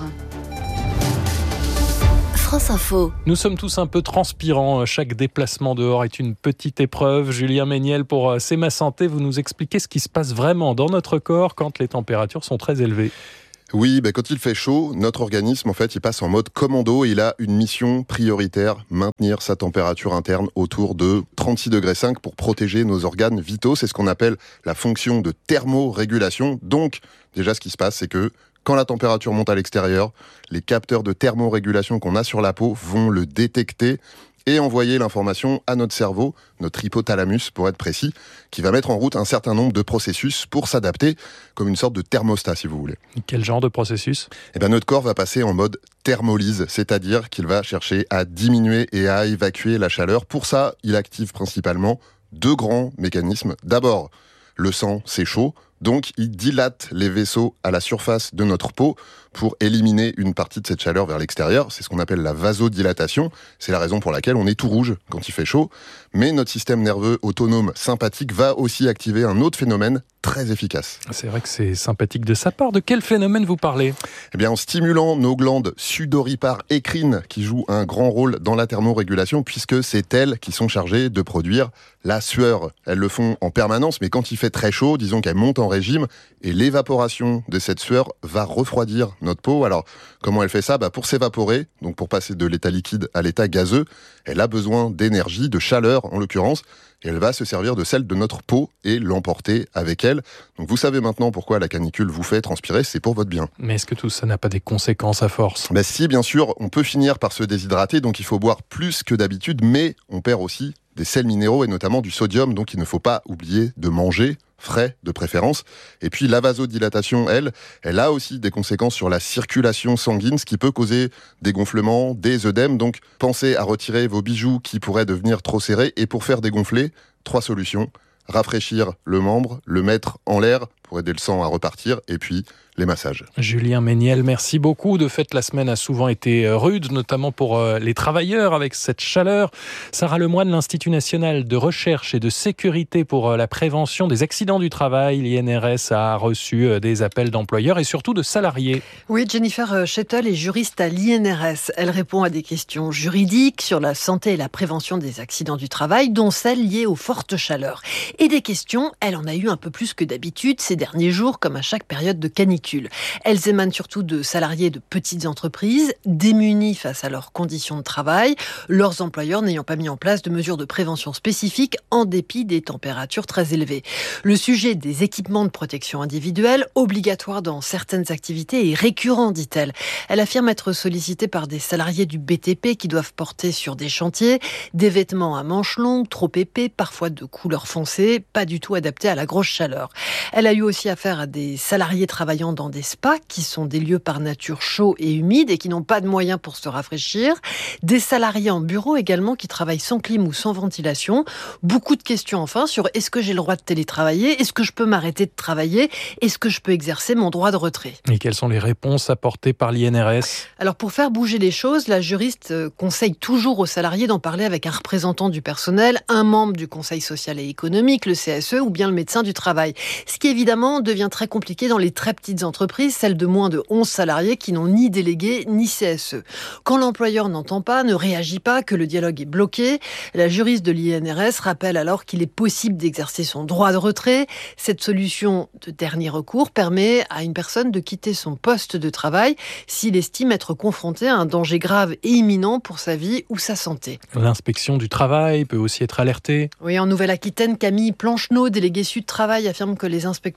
France Info. Nous sommes tous un peu transpirants. Chaque déplacement dehors est une petite épreuve. Julien Méniel, pour C'est ma santé, vous nous expliquez ce qui se passe vraiment dans notre corps quand les températures sont très élevées. Oui, quand il fait chaud, notre organisme, en fait, il passe en mode commando et il a une mission prioritaire, maintenir sa température interne autour de 36,5 degrés pour protéger nos organes vitaux. C'est ce qu'on appelle la fonction de thermorégulation. Donc, déjà, ce qui se passe, c'est que quand la température monte à l'extérieur, les capteurs de thermorégulation qu'on a sur la peau vont le détecter et envoyer l'information à notre cerveau, notre hypothalamus pour être précis, qui va mettre en route un certain nombre de processus pour s'adapter, comme une sorte de thermostat si vous voulez. Quel genre de processus ? Notre corps va passer en mode thermolyse, c'est-à-dire qu'il va chercher à diminuer et à évacuer la chaleur. Pour ça, il active principalement 2 grands mécanismes. D'abord, le sang, c'est chaud, donc il dilate les vaisseaux à la surface de notre peau pour éliminer une partie de cette chaleur vers l'extérieur. C'est ce qu'on appelle la vasodilatation. C'est la raison pour laquelle on est tout rouge quand il fait chaud. Mais notre système nerveux autonome sympathique va aussi activer un autre phénomène très efficace. C'est vrai que c'est sympathique de sa part. De quel phénomène vous parlez ? En stimulant nos glandes sudoripares écrines qui jouent un grand rôle dans la thermorégulation puisque c'est elles qui sont chargées de produire la sueur. Elles le font en permanence, mais quand il fait très chaud, disons qu'elles montent en régime et l'évaporation de cette sueur va refroidir notre peau. Alors, comment elle fait ça ? Pour s'évaporer, donc pour passer de l'état liquide à l'état gazeux, elle a besoin d'énergie, de chaleur en l'occurrence, et elle va se servir de celle de notre peau et l'emporter avec elle. Donc vous savez maintenant pourquoi la canicule vous fait transpirer, c'est pour votre bien. Mais est-ce que tout ça n'a pas des conséquences à force ? Si, bien sûr, on peut finir par se déshydrater, donc il faut boire plus que d'habitude, mais on perd aussi des sels minéraux et notamment du sodium, donc il ne faut pas oublier de manger frais de préférence. Et puis la vasodilatation, elle a aussi des conséquences sur la circulation sanguine, ce qui peut causer des gonflements, des œdèmes. Donc pensez à retirer vos bijoux qui pourraient devenir trop serrés. Et pour faire dégonfler, 3 solutions. Rafraîchir le membre, le mettre en l'air pour aider le sang à repartir, et puis les massages. Julien Méniel, merci beaucoup. De fait, la semaine a souvent été rude, notamment pour les travailleurs avec cette chaleur. Sarah Lemoine, l'Institut national de recherche et de sécurité pour la prévention des accidents du travail, l'INRS, a reçu des appels d'employeurs et surtout de salariés. Oui, Jennifer Shettle est juriste à l'INRS. Elle répond à des questions juridiques sur la santé et la prévention des accidents du travail, dont celles liées aux fortes chaleurs. Et des questions, elle en a eu un peu plus que d'habitude ces derniers jours, comme à chaque période de canicule. Elles émanent surtout de salariés de petites entreprises, démunis face à leurs conditions de travail, leurs employeurs n'ayant pas mis en place de mesures de prévention spécifiques en dépit des températures très élevées. Le sujet des équipements de protection individuelle, obligatoires dans certaines activités, est récurrent, dit-elle. Elle affirme être sollicitée par des salariés du BTP qui doivent porter sur des chantiers des vêtements à manches longues, trop épais, parfois de couleur foncée, pas du tout adaptés à la grosse chaleur. Elle a eu aussi affaire à des salariés travaillant dans des spas, qui sont des lieux par nature chauds et humides et qui n'ont pas de moyens pour se rafraîchir. Des salariés en bureau également qui travaillent sans clim ou sans ventilation. Beaucoup de questions enfin sur est-ce que j'ai le droit de télétravailler ? Est-ce que je peux m'arrêter de travailler ? Est-ce que je peux exercer mon droit de retrait ? Et quelles sont les réponses apportées par l'INRS ? Alors pour faire bouger les choses, la juriste conseille toujours aux salariés d'en parler avec un représentant du personnel, un membre du Conseil social et économique, le CSE ou bien le médecin du travail. Ce qui évidemment devient très compliqué dans les très petites entreprises, celles de moins de 11 salariés qui n'ont ni délégué ni CSE. Quand l'employeur n'entend pas, ne réagit pas, que le dialogue est bloqué, la juriste de l'INRS rappelle alors qu'il est possible d'exercer son droit de retrait. Cette solution de dernier recours permet à une personne de quitter son poste de travail s'il estime être confronté à un danger grave et imminent pour sa vie ou sa santé. L'inspection du travail peut aussi être alertée. Oui, en Nouvelle-Aquitaine, Camille Plancheneau, déléguée Sud Travail, affirme que les inspecteurs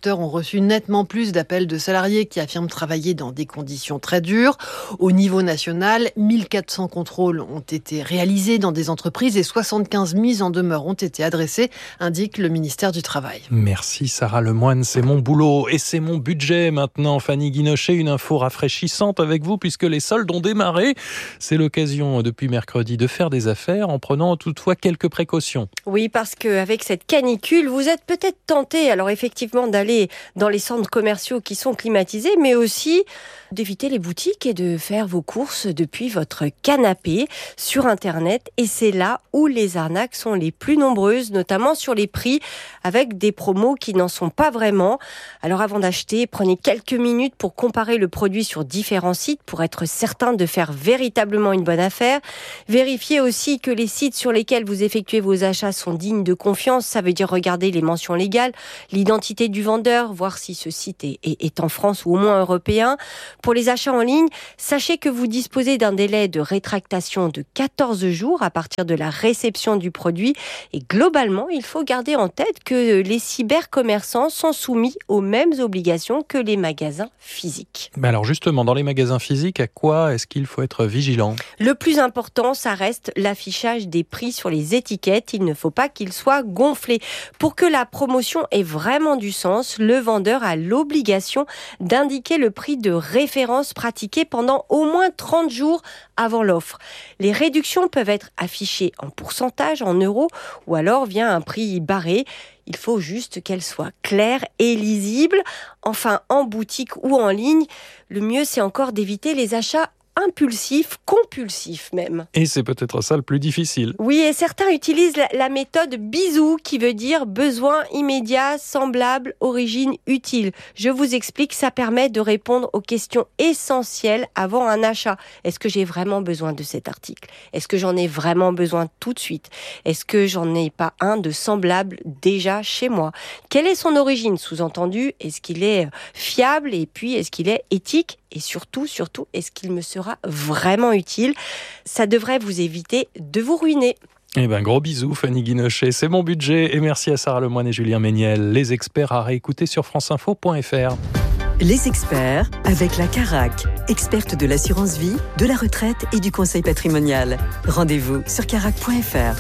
restaurateurs ont reçu nettement plus d'appels de salariés qui affirment travailler dans des conditions très dures. Au niveau national, 1400 contrôles ont été réalisés dans des entreprises et 75 mises en demeure ont été adressées, indique le ministère du Travail. Merci Sarah Lemoine, c'est mon boulot et c'est mon budget maintenant. Fanny Guinochet, une info rafraîchissante avec vous puisque les soldes ont démarré. C'est l'occasion depuis mercredi de faire des affaires en prenant toutefois quelques précautions. Oui, parce qu'avec cette canicule, vous êtes peut-être tenté, alors effectivement, d'aller dans les centres commerciaux qui sont climatisés, mais aussi d'éviter les boutiques et de faire vos courses depuis votre canapé sur Internet. Et c'est là où les arnaques sont les plus nombreuses, notamment sur les prix, avec des promos qui n'en sont pas vraiment. Alors avant d'acheter, prenez quelques minutes pour comparer le produit sur différents sites pour être certain de faire véritablement une bonne affaire. Vérifiez aussi que les sites sur lesquels vous effectuez vos achats sont dignes de confiance. Ça veut dire regarder les mentions légales, l'identité du vendeur, voir si ce site est en France ou au moins européen. Pour les achats en ligne, sachez que vous disposez d'un délai de rétractation de 14 jours à partir de la réception du produit. Et globalement, il faut garder en tête que les cybercommerçants sont soumis aux mêmes obligations que les magasins physiques. Mais alors justement, dans les magasins physiques, à quoi est-ce qu'il faut être vigilant ? Le plus important, ça reste l'affichage des prix sur les étiquettes. Il ne faut pas qu'ils soient gonflés. Pour que la promotion ait vraiment du sens, le vendeur a l'obligation d'indiquer le prix de référence pratiqué pendant au moins 30 jours avant l'offre. Les réductions peuvent être affichées en pourcentage, en euros, ou alors via un prix barré. Il faut juste qu'elles soient claires et lisibles. Enfin, en boutique ou en ligne, le mieux c'est encore d'éviter les achats impulsif, compulsif même. Et c'est peut-être ça le plus difficile. Oui, et certains utilisent la méthode BISOU qui veut dire besoin immédiat, semblable, origine utile. Je vous explique, ça permet de répondre aux questions essentielles avant un achat. Est-ce que j'ai vraiment besoin de cet article ? Est-ce que j'en ai vraiment besoin tout de suite ? Est-ce que j'en ai pas un de semblable déjà chez moi ? Quelle est son origine ? Sous-entendu, est-ce qu'il est fiable ? Et puis, est-ce qu'il est éthique ? Et surtout, est-ce qu'il me sera vraiment utile ? Ça devrait vous éviter de vous ruiner. Eh ben, gros bisous, Fanny Guinochet. C'est mon budget. Et merci à Sarah Lemoine et Julien Méniel. Les experts à réécouter sur franceinfo.fr. Les experts avec la Carac, experte de l'assurance vie, de la retraite et du conseil patrimonial. Rendez-vous sur carac.fr.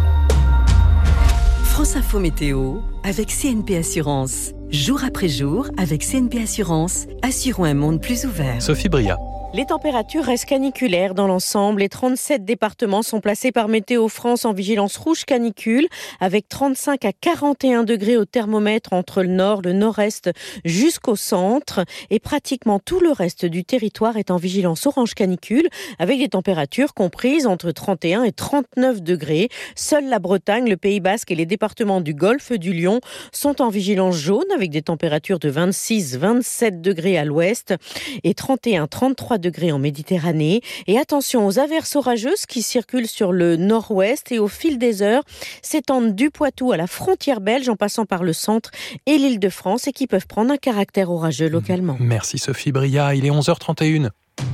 France Info Météo avec CNP Assurance. Jour après jour, avec CNP Assurance, assurons un monde plus ouvert. Sophie Bria. Les températures restent caniculaires dans l'ensemble. Les 37 départements sont placés par Météo France en vigilance rouge canicule, avec 35 à 41 degrés au thermomètre entre le nord, le nord-est jusqu'au centre. Et pratiquement tout le reste du territoire est en vigilance orange canicule, avec des températures comprises entre 31 et 39 degrés. Seule la Bretagne, le Pays Basque et les départements du Golfe du Lion sont en vigilance jaune, avec des températures de 26-27 degrés à l'ouest et 31-33 degrés en Méditerranée. Et attention aux averses orageuses qui circulent sur le nord-ouest et au fil des heures s'étendent du Poitou à la frontière belge en passant par le centre et l'Île-de-France et qui peuvent prendre un caractère orageux localement. Merci Sophie Bria, il est 11h31.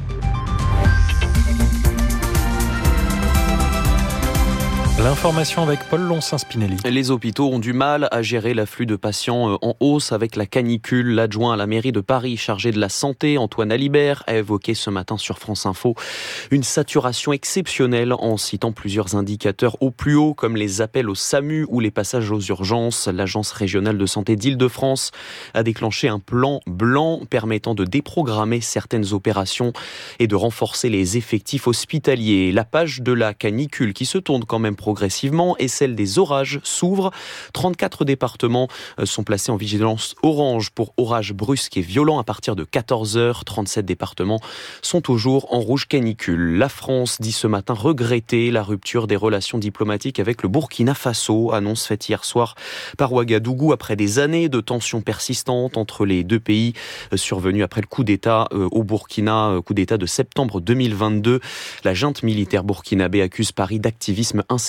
L'information avec Paul Lonsin-Spinelli. Les hôpitaux ont du mal à gérer l'afflux de patients en hausse avec la canicule. L'adjoint à la mairie de Paris chargé de la santé, Antoine Alibert, a évoqué ce matin sur France Info une saturation exceptionnelle en citant plusieurs indicateurs au plus haut comme les appels au SAMU ou les passages aux urgences. L'Agence régionale de santé d'Île-de-France a déclenché un plan blanc permettant de déprogrammer certaines opérations et de renforcer les effectifs hospitaliers. La page de la canicule qui se tourne quand même progressivement et celle des orages s'ouvre. 34 départements sont placés en vigilance orange pour orages brusques et violents à partir de 14h. 37 départements sont toujours en rouge canicule. La France dit ce matin regretter la rupture des relations diplomatiques avec le Burkina Faso, annonce faite hier soir par Ouagadougou après des années de tensions persistantes entre les deux pays survenus après le coup d'État au Burkina, coup d'État de septembre 2022. La junte militaire burkinabé accuse Paris d'activisme incessant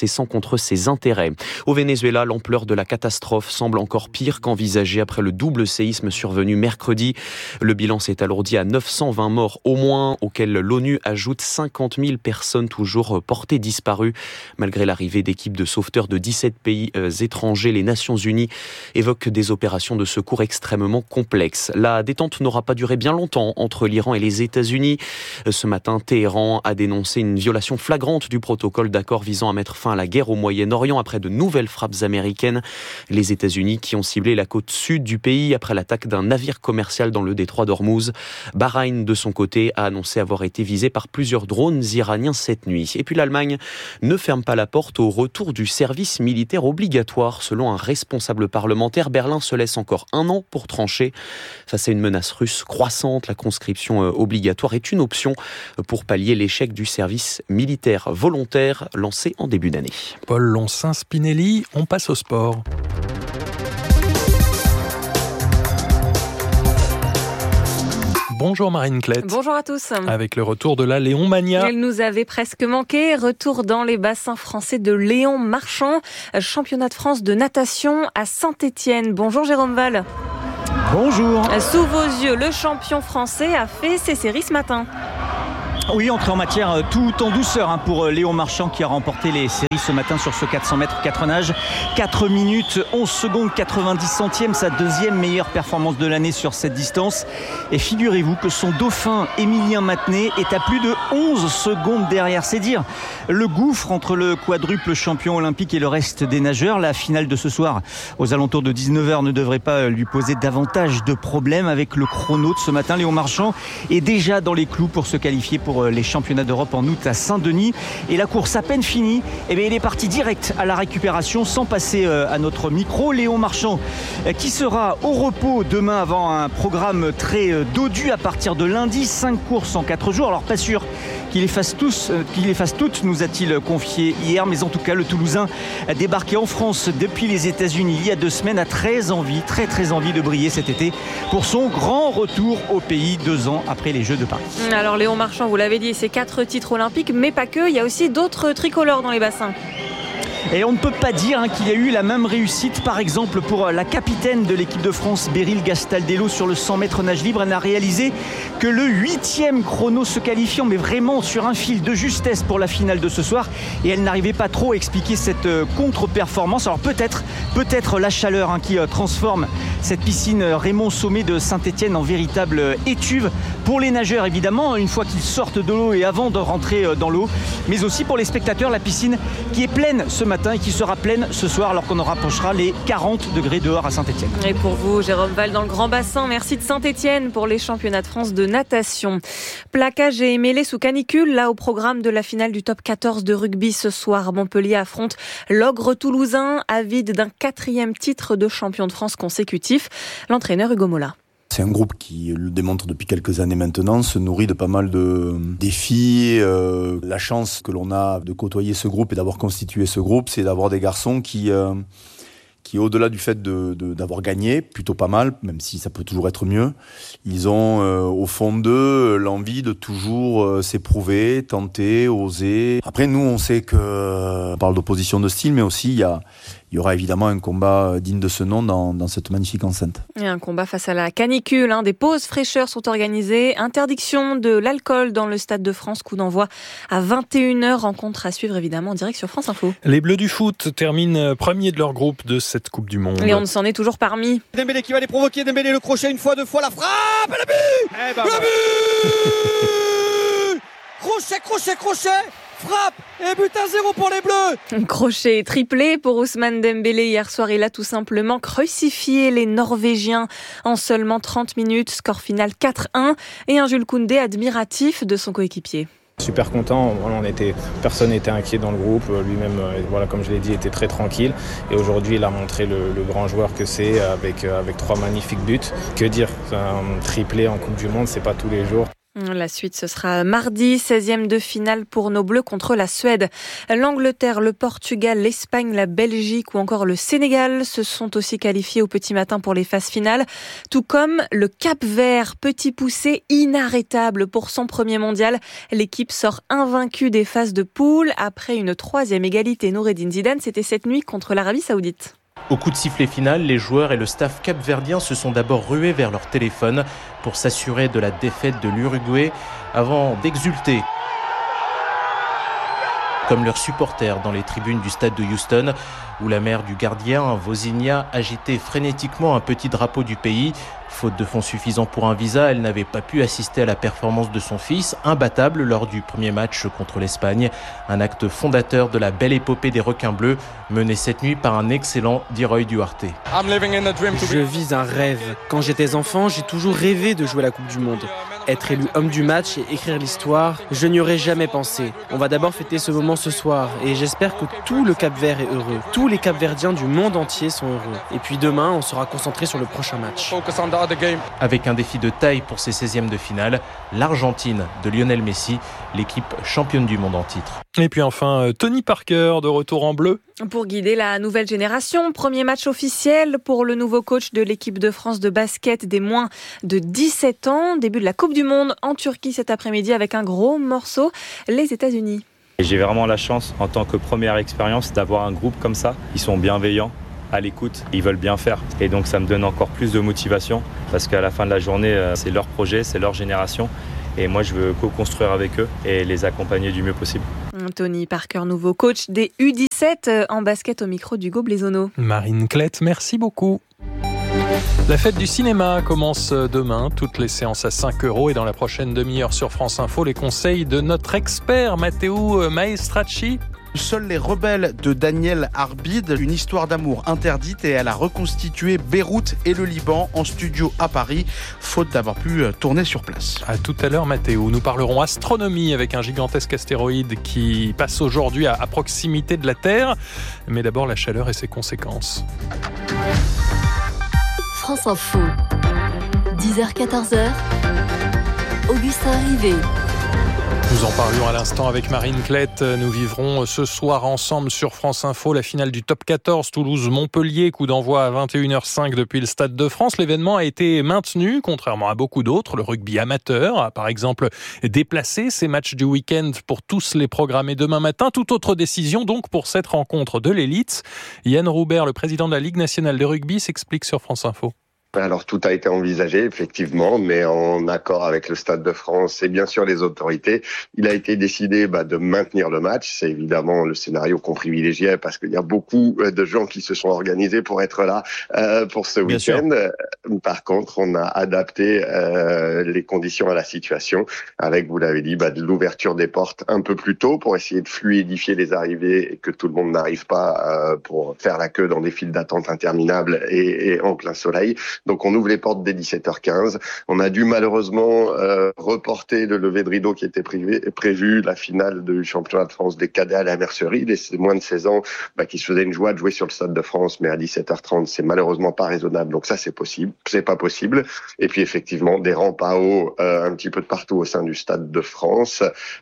incessant contre ses intérêts. Au Venezuela, l'ampleur de la catastrophe semble encore pire qu'envisagée après le double séisme survenu mercredi. Le bilan s'est alourdi à 920 morts au moins, auxquels l'ONU ajoute 50 000 personnes toujours portées disparues. Malgré l'arrivée d'équipes de sauveteurs de 17 pays étrangers, les Nations Unies évoquent des opérations de secours extrêmement complexes. La détente n'aura pas duré bien longtemps entre l'Iran et les États-Unis. Ce matin, Téhéran a dénoncé une violation flagrante du protocole d'accord visant à mettre fin à la guerre au Moyen-Orient après de nouvelles frappes américaines. Les États-Unis qui ont ciblé la côte sud du pays après l'attaque d'un navire commercial dans le détroit d'Ormuz. Bahreïn, de son côté, a annoncé avoir été visé par plusieurs drones iraniens cette nuit. Et puis l'Allemagne ne ferme pas la porte au retour du service militaire obligatoire. Selon un responsable parlementaire, Berlin se laisse encore 1 an pour trancher. Face à une menace russe croissante, la conscription obligatoire est une option pour pallier l'échec du service militaire volontaire lancé en début d'année. Paul Loncin-Spinelli, on passe au sport. Bonjour Marine Klett. Bonjour à tous. Avec le retour de la Léon Mania. Elle nous avait presque manqué. Retour dans les bassins français de Léon Marchand. Championnat de France de natation à Saint-Étienne. Bonjour Jérôme Val. Bonjour. Sous vos yeux, le champion français a fait ses séries ce matin. Oui, entrée en matière tout en douceur pour Léon Marchand qui a remporté les séries ce matin sur ce 400 mètres 4 nages. 4 minutes, 11 secondes, 90 centièmes, sa deuxième meilleure performance de l'année sur cette distance. Et figurez-vous que son dauphin Émilien Matenet est à plus de 11 secondes derrière. C'est dire le gouffre entre le quadruple champion olympique et le reste des nageurs. La finale de ce soir, aux alentours de 19h, ne devrait pas lui poser davantage de problèmes avec le chrono de ce matin. Léon Marchand est déjà dans les clous pour se qualifier pour les championnats d'Europe en août à Saint-Denis. Et la course à peine finie, il est parti direct à la récupération sans passer à notre micro. Léon Marchand qui sera au repos demain avant un programme très dodu à partir de lundi. 5 courses en 4 jours. Alors pas sûr qu'il les fasse toutes, nous a-t-il confié hier. Mais en tout cas, le Toulousain a débarqué en France depuis les États-Unis il y a 2 semaines, a très envie de briller cet été pour son grand retour au pays 2 ans après les Jeux de Paris. Alors Léon Marchand, vous l'avez dit, c'est 4 titres olympiques, mais pas que, il y a aussi d'autres tricolores dans les bassins. Et on ne peut pas dire qu'il y a eu la même réussite, par exemple, pour la capitaine de l'équipe de France, Beryl Gastaldello, sur le 100 mètres nage libre. Elle n'a réalisé que le 8e chrono se qualifiant, mais vraiment sur un fil de justesse pour la finale de ce soir. Et elle n'arrivait pas trop à expliquer cette contre-performance. Alors peut-être la chaleur qui transforme cette piscine Raymond Sommet de Saint-Étienne en véritable étuve pour les nageurs, évidemment, une fois qu'ils sortent de l'eau et avant de rentrer dans l'eau, mais aussi pour les spectateurs, la piscine qui est pleine ce matin et qui sera pleine ce soir alors qu'on rapprochera les 40 degrés dehors à Saint-Étienne. Et pour vous, Jérôme Val, dans le Grand Bassin, merci de Saint-Étienne pour les championnats de France de natation. Plaquage et mêlée sous canicule, là au programme de la finale du top 14 de rugby ce soir. Montpellier affronte l'Ogre toulousain, avide d'un 4e titre de champion de France consécutif. L'entraîneur Hugo Mola. C'est un groupe qui le démontre depuis quelques années maintenant, se nourrit de pas mal de défis. La chance que l'on a de côtoyer ce groupe et d'avoir constitué ce groupe, c'est d'avoir des garçons qui au-delà du fait d'avoir gagné, plutôt pas mal, même si ça peut toujours être mieux, ils ont au fond d'eux l'envie de toujours s'éprouver, tenter, oser. Après, nous, on sait on parle d'opposition de style, mais aussi il y aura évidemment un combat digne de ce nom dans cette magnifique enceinte. Et un combat face à la canicule. Des pauses fraîcheurs sont organisées. Interdiction de l'alcool dans le Stade de France. Coup d'envoi à 21h. Rencontre à suivre évidemment en direct sur France Info. Les Bleus du foot terminent premier de leur groupe de cette Coupe du Monde. Et on s'en est toujours parmi. Dembélé qui va les provoquer. Dembélé le crochet une fois, 2 fois, la frappe et le but. Le but. Crochet. Frappe et but 1-0 pour les Bleus. Crochet triplé pour Ousmane Dembélé hier soir. Il a tout simplement crucifié les Norvégiens en seulement 30 minutes. Score final 4-1 et un Jules Koundé admiratif de son coéquipier. Super content, personne n'était inquiet dans le groupe, lui-même, comme je l'ai dit, était très tranquille. Et aujourd'hui, il a montré le grand joueur que c'est avec 3 magnifiques buts. Que dire, un triplé en Coupe du Monde, c'est pas tous les jours. La suite, ce sera mardi, 16e de finale pour nos Bleus contre la Suède. L'Angleterre, le Portugal, l'Espagne, la Belgique ou encore le Sénégal se sont aussi qualifiés au petit matin pour les phases finales. Tout comme le Cap-Vert, petit poussé inarrêtable pour son premier mondial. L'équipe sort invaincue des phases de poule après une 3e égalité. Noureddine Zidane, c'était cette nuit contre l'Arabie Saoudite. Au coup de sifflet final, les joueurs et le staff capverdien se sont d'abord rués vers leur téléphone pour s'assurer de la défaite de l'Uruguay avant d'exulter. Comme leurs supporters dans les tribunes du stade de Houston, où la mère du gardien, Vozinha, agitait frénétiquement un petit drapeau du pays. Faute de fonds suffisants pour un visa, elle n'avait pas pu assister à la performance de son fils, imbattable lors du premier match contre l'Espagne. Un acte fondateur de la belle épopée des requins bleus, mené cette nuit par un excellent Diroy Duarte. Je vis un rêve. Quand j'étais enfant, j'ai toujours rêvé de jouer la Coupe du Monde. Être élu homme du match et écrire l'histoire, je n'y aurais jamais pensé. On va d'abord fêter ce moment ce soir et j'espère que tout le Cap-Vert est heureux. Tous les Cap-Verdiens du monde entier sont heureux. Et puis demain, on sera concentré sur le prochain match. Avec un défi de taille pour ses 16e de finale, l'Argentine de Lionel Messi, l'équipe championne du monde en titre. Et puis enfin, Tony Parker de retour en bleu. Pour guider la nouvelle génération, premier match officiel pour le nouveau coach de l'équipe de France de basket des moins de 17 ans. Début de la Coupe du Monde en Turquie cet après-midi avec un gros morceau, les États-Unis. Et j'ai vraiment la chance en tant que première expérience d'avoir un groupe comme ça. Ils sont bienveillants, à l'écoute, ils veulent bien faire. Et donc ça me donne encore plus de motivation parce qu'à la fin de la journée, c'est leur projet, c'est leur génération. Et moi, je veux co-construire avec eux et les accompagner du mieux possible. Tony Parker, nouveau coach des U17 en basket au micro d'Hugo Blaisono. Marine Klett, merci beaucoup. La fête du cinéma commence demain, toutes les séances à 5 € et dans la prochaine demi-heure sur France Info, les conseils de notre expert Matteo Maestracci. Seuls les rebelles de Daniel Arbid, une histoire d'amour interdite et elle a reconstitué Beyrouth et le Liban en studio à Paris, faute d'avoir pu tourner sur place. À tout à l'heure Mathéo, nous parlerons astronomie avec un gigantesque astéroïde qui passe aujourd'hui à proximité de la Terre, mais d'abord la chaleur et ses conséquences. France Info, 10h-14h, Augustin Rivet. Nous en parlions à l'instant avec Marine Klett. Nous vivrons ce soir ensemble sur France Info la finale du Top 14 Toulouse-Montpellier. Coup d'envoi à 21h05 depuis le Stade de France. L'événement a été maintenu, contrairement à beaucoup d'autres. Le rugby amateur a par exemple déplacé ses matchs du week-end pour tous les programmer demain matin. Toute autre décision donc pour cette rencontre de l'élite. Yann Roubert, le président de la Ligue nationale de rugby, s'explique sur France Info. Alors tout a été envisagé effectivement, mais en accord avec le Stade de France et bien sûr les autorités. Il a été décidé de maintenir le match. C'est évidemment le scénario qu'on privilégiait parce qu'il y a beaucoup de gens qui se sont organisés pour être là pour ce week-end. Par contre, on a adapté les conditions à la situation avec, vous l'avez dit, de l'ouverture des portes un peu plus tôt pour essayer de fluidifier les arrivées et que tout le monde n'arrive pas pour faire la queue dans des files d'attente interminables et en plein soleil. Donc on ouvre les portes dès 17h15. On a dû malheureusement reporter le lever de rideau qui était prévu, la finale du championnat de France des cadets à la Mercerie, les moins de 16 ans qui se faisaient une joie de jouer sur le Stade de France, mais à 17h30 c'est malheureusement pas raisonnable. Donc ça c'est possible, c'est pas possible. Et puis effectivement des rampes à eau un petit peu de partout au sein du Stade de France,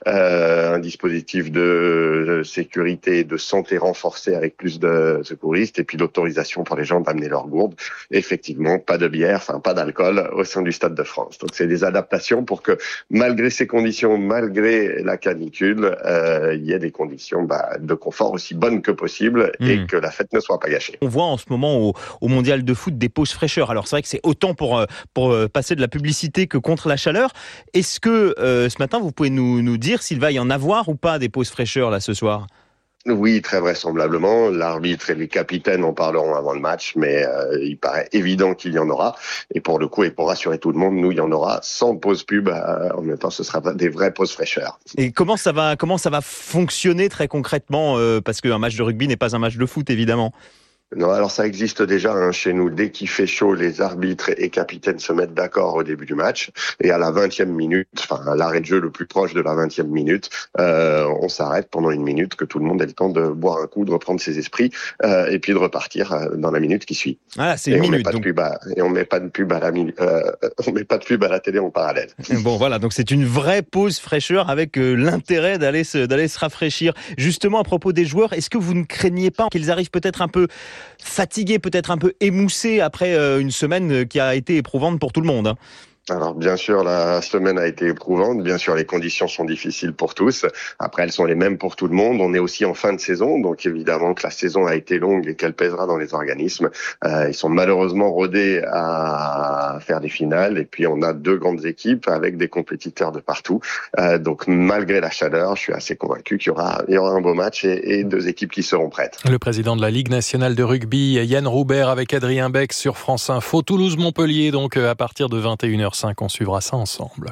un dispositif de sécurité et de santé renforcé avec plus de secouristes et puis l'autorisation pour les gens d'amener leurs gourdes. Effectivement, pas de bière, pas d'alcool au sein du Stade de France. Donc c'est des adaptations pour que malgré ces conditions, malgré la canicule, il y ait des conditions de confort aussi bonnes que possible et que la fête ne soit pas gâchée. On voit en ce moment au mondial de foot des pauses fraîcheur. Alors c'est vrai que c'est autant pour passer de la publicité que contre la chaleur. Est-ce que ce matin vous pouvez nous dire s'il va y en avoir ou pas des pauses fraîcheur là ce soir ? Oui, très vraisemblablement. L'arbitre et les capitaines en parleront avant le match, mais il paraît évident qu'il y en aura. Et pour le coup, et pour rassurer tout le monde, nous, il y en aura sans pause pub. En même temps, ce sera des vraies pauses fraîcheur. Et comment ça va fonctionner très concrètement parce qu'un match de rugby n'est pas un match de foot, évidemment. Non, alors ça existe déjà chez nous. Dès qu'il fait chaud, les arbitres et capitaines se mettent d'accord au début du match. Et à la 20e minute, à l'arrêt de jeu le plus proche de la 20e minute, on s'arrête pendant 1 minute, que tout le monde ait le temps de boire un coup, de reprendre ses esprits, et puis de repartir dans la minute qui suit. Ah, c'est 1 minute. Et on met pas de pub à la télé en parallèle. Bon, voilà. Donc c'est une vraie pause fraîcheur avec l'intérêt d'aller se rafraîchir. Justement, à propos des joueurs, est-ce que vous ne craignez pas qu'ils arrivent peut-être un peu fatigués, peut-être un peu émoussés après une semaine qui a été éprouvante pour tout le monde, hein? Alors bien sûr, la semaine a été éprouvante. Bien sûr, les conditions sont difficiles pour tous. Après, elles sont les mêmes pour tout le monde. On est aussi en fin de saison, donc évidemment que la saison a été longue et qu'elle pèsera dans les organismes. Ils sont malheureusement rodés à faire des finales. Et puis, on a 2 grandes équipes avec des compétiteurs de partout. Donc, malgré la chaleur, je suis assez convaincu qu'il y aura un beau match et 2 équipes qui seront prêtes. Le président de la Ligue nationale de rugby, Yann Roubert, avec Adrien Beck sur France Info. Toulouse-Montpellier, donc à partir de 21h05. On suivra ça ensemble.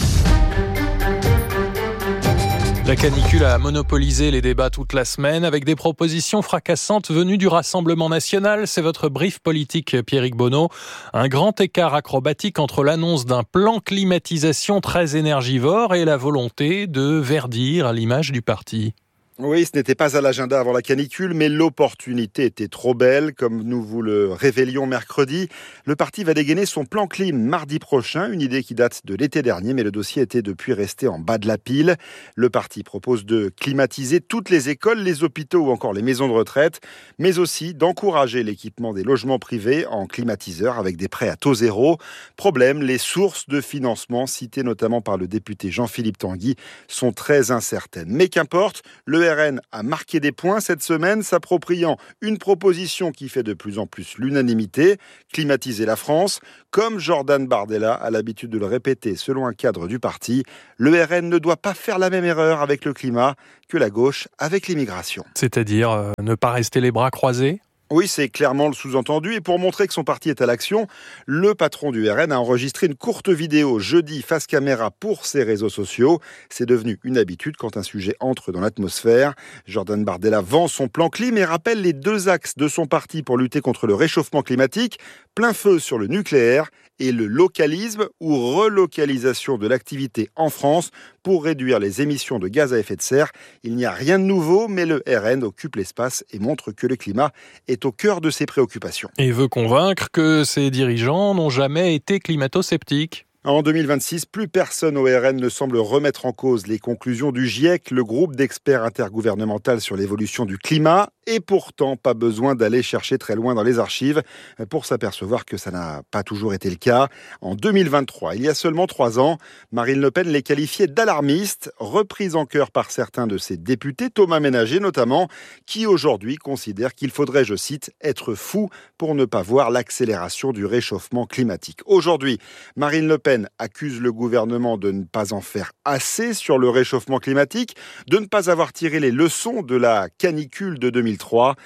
La canicule a monopolisé les débats toute la semaine avec des propositions fracassantes venues du Rassemblement national. C'est votre brief politique, Pierrick Bonneau. Un grand écart acrobatique entre l'annonce d'un plan climatisation très énergivore et la volonté de verdir à l'image du parti. Oui, ce n'était pas à l'agenda avant la canicule, mais l'opportunité était trop belle. Comme nous vous le révélions mercredi, le parti va dégainer son plan clim mardi prochain, une idée qui date de l'été dernier, mais le dossier était depuis resté en bas de la pile. Le parti propose de climatiser toutes les écoles, les hôpitaux ou encore les maisons de retraite, mais aussi d'encourager l'équipement des logements privés en climatiseurs avec des prêts à taux zéro. Problème, les sources de financement, citées notamment par le député Jean-Philippe Tanguy, sont très incertaines. Mais qu'importe, le RN a marqué des points cette semaine, s'appropriant une proposition qui fait de plus en plus l'unanimité, climatiser la France. Comme Jordan Bardella a l'habitude de le répéter selon un cadre du parti, le RN ne doit pas faire la même erreur avec le climat que la gauche avec l'immigration. C'est-à-dire ne pas rester les bras croisés ? Oui, c'est clairement le sous-entendu. Et pour montrer que son parti est à l'action, le patron du RN a enregistré une courte vidéo jeudi face caméra pour ses réseaux sociaux. C'est devenu une habitude quand un sujet entre dans l'atmosphère. Jordan Bardella vend son plan clim et rappelle les 2 axes de son parti pour lutter contre le réchauffement climatique. Plein feu sur le nucléaire et le localisme ou relocalisation de l'activité en France pour réduire les émissions de gaz à effet de serre. Il n'y a rien de nouveau, mais le RN occupe l'espace et montre que le climat est au cœur de ses préoccupations. Et veut convaincre que ses dirigeants n'ont jamais été climato-sceptiques. En 2026, plus personne au RN ne semble remettre en cause les conclusions du GIEC, le groupe d'experts intergouvernemental sur l'évolution du climat. Et pourtant, pas besoin d'aller chercher très loin dans les archives pour s'apercevoir que ça n'a pas toujours été le cas. En 2023, il y a seulement 3 ans, Marine Le Pen les qualifiait d'alarmistes, reprise en cœur par certains de ses députés, Thomas Ménager notamment, qui aujourd'hui considère qu'il faudrait, je cite, être fou pour ne pas voir l'accélération du réchauffement climatique. Aujourd'hui, Marine Le Pen accuse le gouvernement de ne pas en faire assez sur le réchauffement climatique, de ne pas avoir tiré les leçons de la canicule de 2003.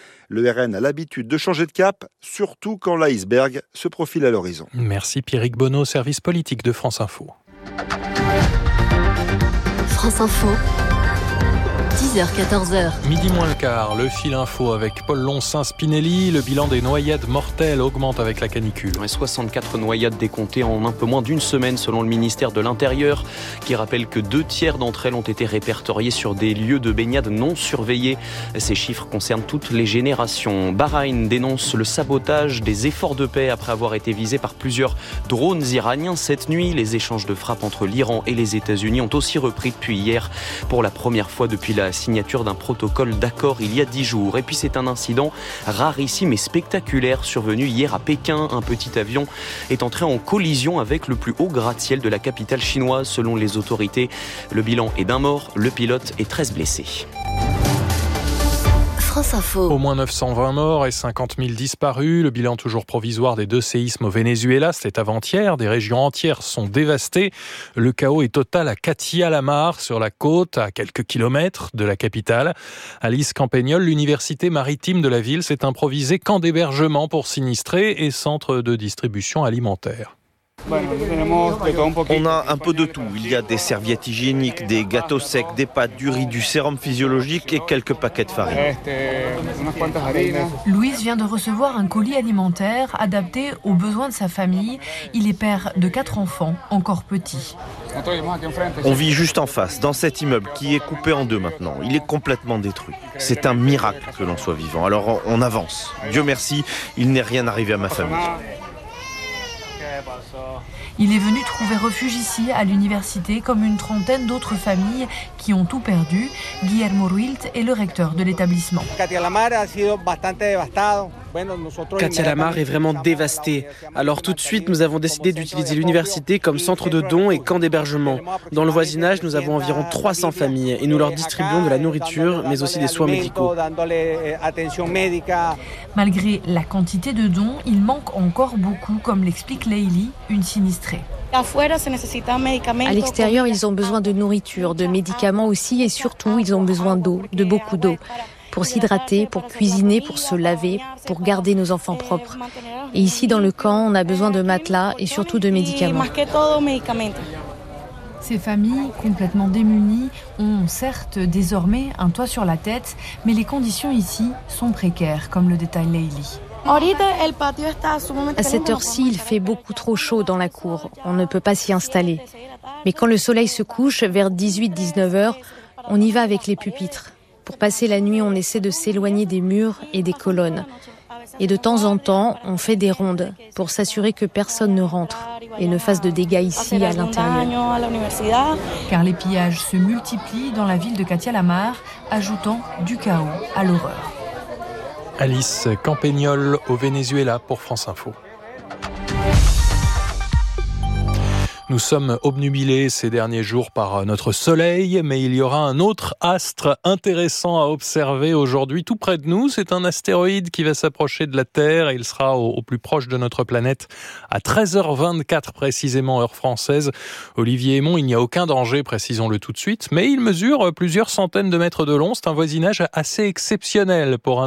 Le RN a l'habitude de changer de cap, surtout quand l'iceberg se profile à l'horizon. Merci Pierrick Bonneau, service politique de France Info. France Info. 10h-14h. Midi moins le quart, le fil info avec Paul Loncin-Spinelli. Le bilan des noyades mortelles augmente avec la canicule. 64 noyades décomptées en un peu moins d'une semaine selon le ministère de l'Intérieur, qui rappelle que 2/3 d'entre elles ont été répertoriées sur des lieux de baignade non surveillés. Ces chiffres concernent toutes les générations. Bahreïn dénonce le sabotage des efforts de paix après avoir été visé par plusieurs drones iraniens cette nuit. Les échanges de frappes entre l'Iran et les États-Unis ont aussi repris depuis hier pour la première fois depuis la signature d'un protocole d'accord il y a 10 jours. Et puis c'est un incident rarissime et spectaculaire survenu hier à Pékin. Un petit avion est entré en collision avec le plus haut gratte-ciel de la capitale chinoise selon les autorités. Le bilan est d'1 mort, le pilote et 13 blessés. France Info. Au moins 920 morts et 50 000 disparus. Le bilan toujours provisoire des 2 séismes au Venezuela, c'était avant-hier. Des régions entières sont dévastées. Le chaos est total à Catia-la-Mar, sur la côte, à quelques kilomètres de la capitale. Alice Campagnol, l'université maritime de la ville, s'est improvisée camp d'hébergement pour sinistrés et centre de distribution alimentaire. On a un peu de tout. Il y a des serviettes hygiéniques, des gâteaux secs, des pâtes, du riz, du sérum physiologique et quelques paquets de farine. Louis vient de recevoir un colis alimentaire adapté aux besoins de sa famille. Il est père de 4 enfants, encore petits. On vit juste en face, dans cet immeuble qui est coupé en 2 maintenant. Il est complètement détruit. C'est un miracle que l'on soit vivant. Alors on avance. Dieu merci, il n'est rien arrivé à ma famille. Il est venu trouver refuge ici, à l'université, comme une trentaine d'autres familles qui ont tout perdu. Guillermo Ruilt est le recteur de l'établissement. Katia Lamar est vraiment dévastée. Alors tout de suite, nous avons décidé d'utiliser l'université comme centre de dons et camp d'hébergement. Dans le voisinage, nous avons environ 300 familles et nous leur distribuons de la nourriture, mais aussi des soins médicaux. Malgré la quantité de dons, il manque encore beaucoup, comme l'explique Leili, une sinistrée. À l'extérieur, ils ont besoin de nourriture, de médicaments aussi, et surtout, ils ont besoin d'eau, de beaucoup d'eau, pour s'hydrater, pour cuisiner, pour se laver, pour garder nos enfants propres. Et ici, dans le camp, on a besoin de matelas et surtout de médicaments. Ces familles, complètement démunies, ont certes désormais un toit sur la tête, mais les conditions ici sont précaires, comme le détaille Leili. À cette heure-ci, il fait beaucoup trop chaud dans la cour. On ne peut pas s'y installer. Mais quand le soleil se couche, vers 18-19 heures, on y va avec les pupitres. Pour passer la nuit, on essaie de s'éloigner des murs et des colonnes. Et de temps en temps, on fait des rondes pour s'assurer que personne ne rentre et ne fasse de dégâts ici à l'intérieur. Car les pillages se multiplient dans la ville de Katia Lamar, ajoutant du chaos à l'horreur. Alice Campagnol au Venezuela pour France Info. Nous sommes obnubilés ces derniers jours par notre soleil, mais il y aura un autre astre intéressant à observer aujourd'hui tout près de nous. C'est un astéroïde qui va s'approcher de la Terre et il sera au plus proche de notre planète à 13h24 précisément, heure française. Olivier Aymon, il n'y a aucun danger, précisons-le tout de suite, mais il mesure plusieurs centaines de mètres de long. C'est un voisinage assez exceptionnel pour un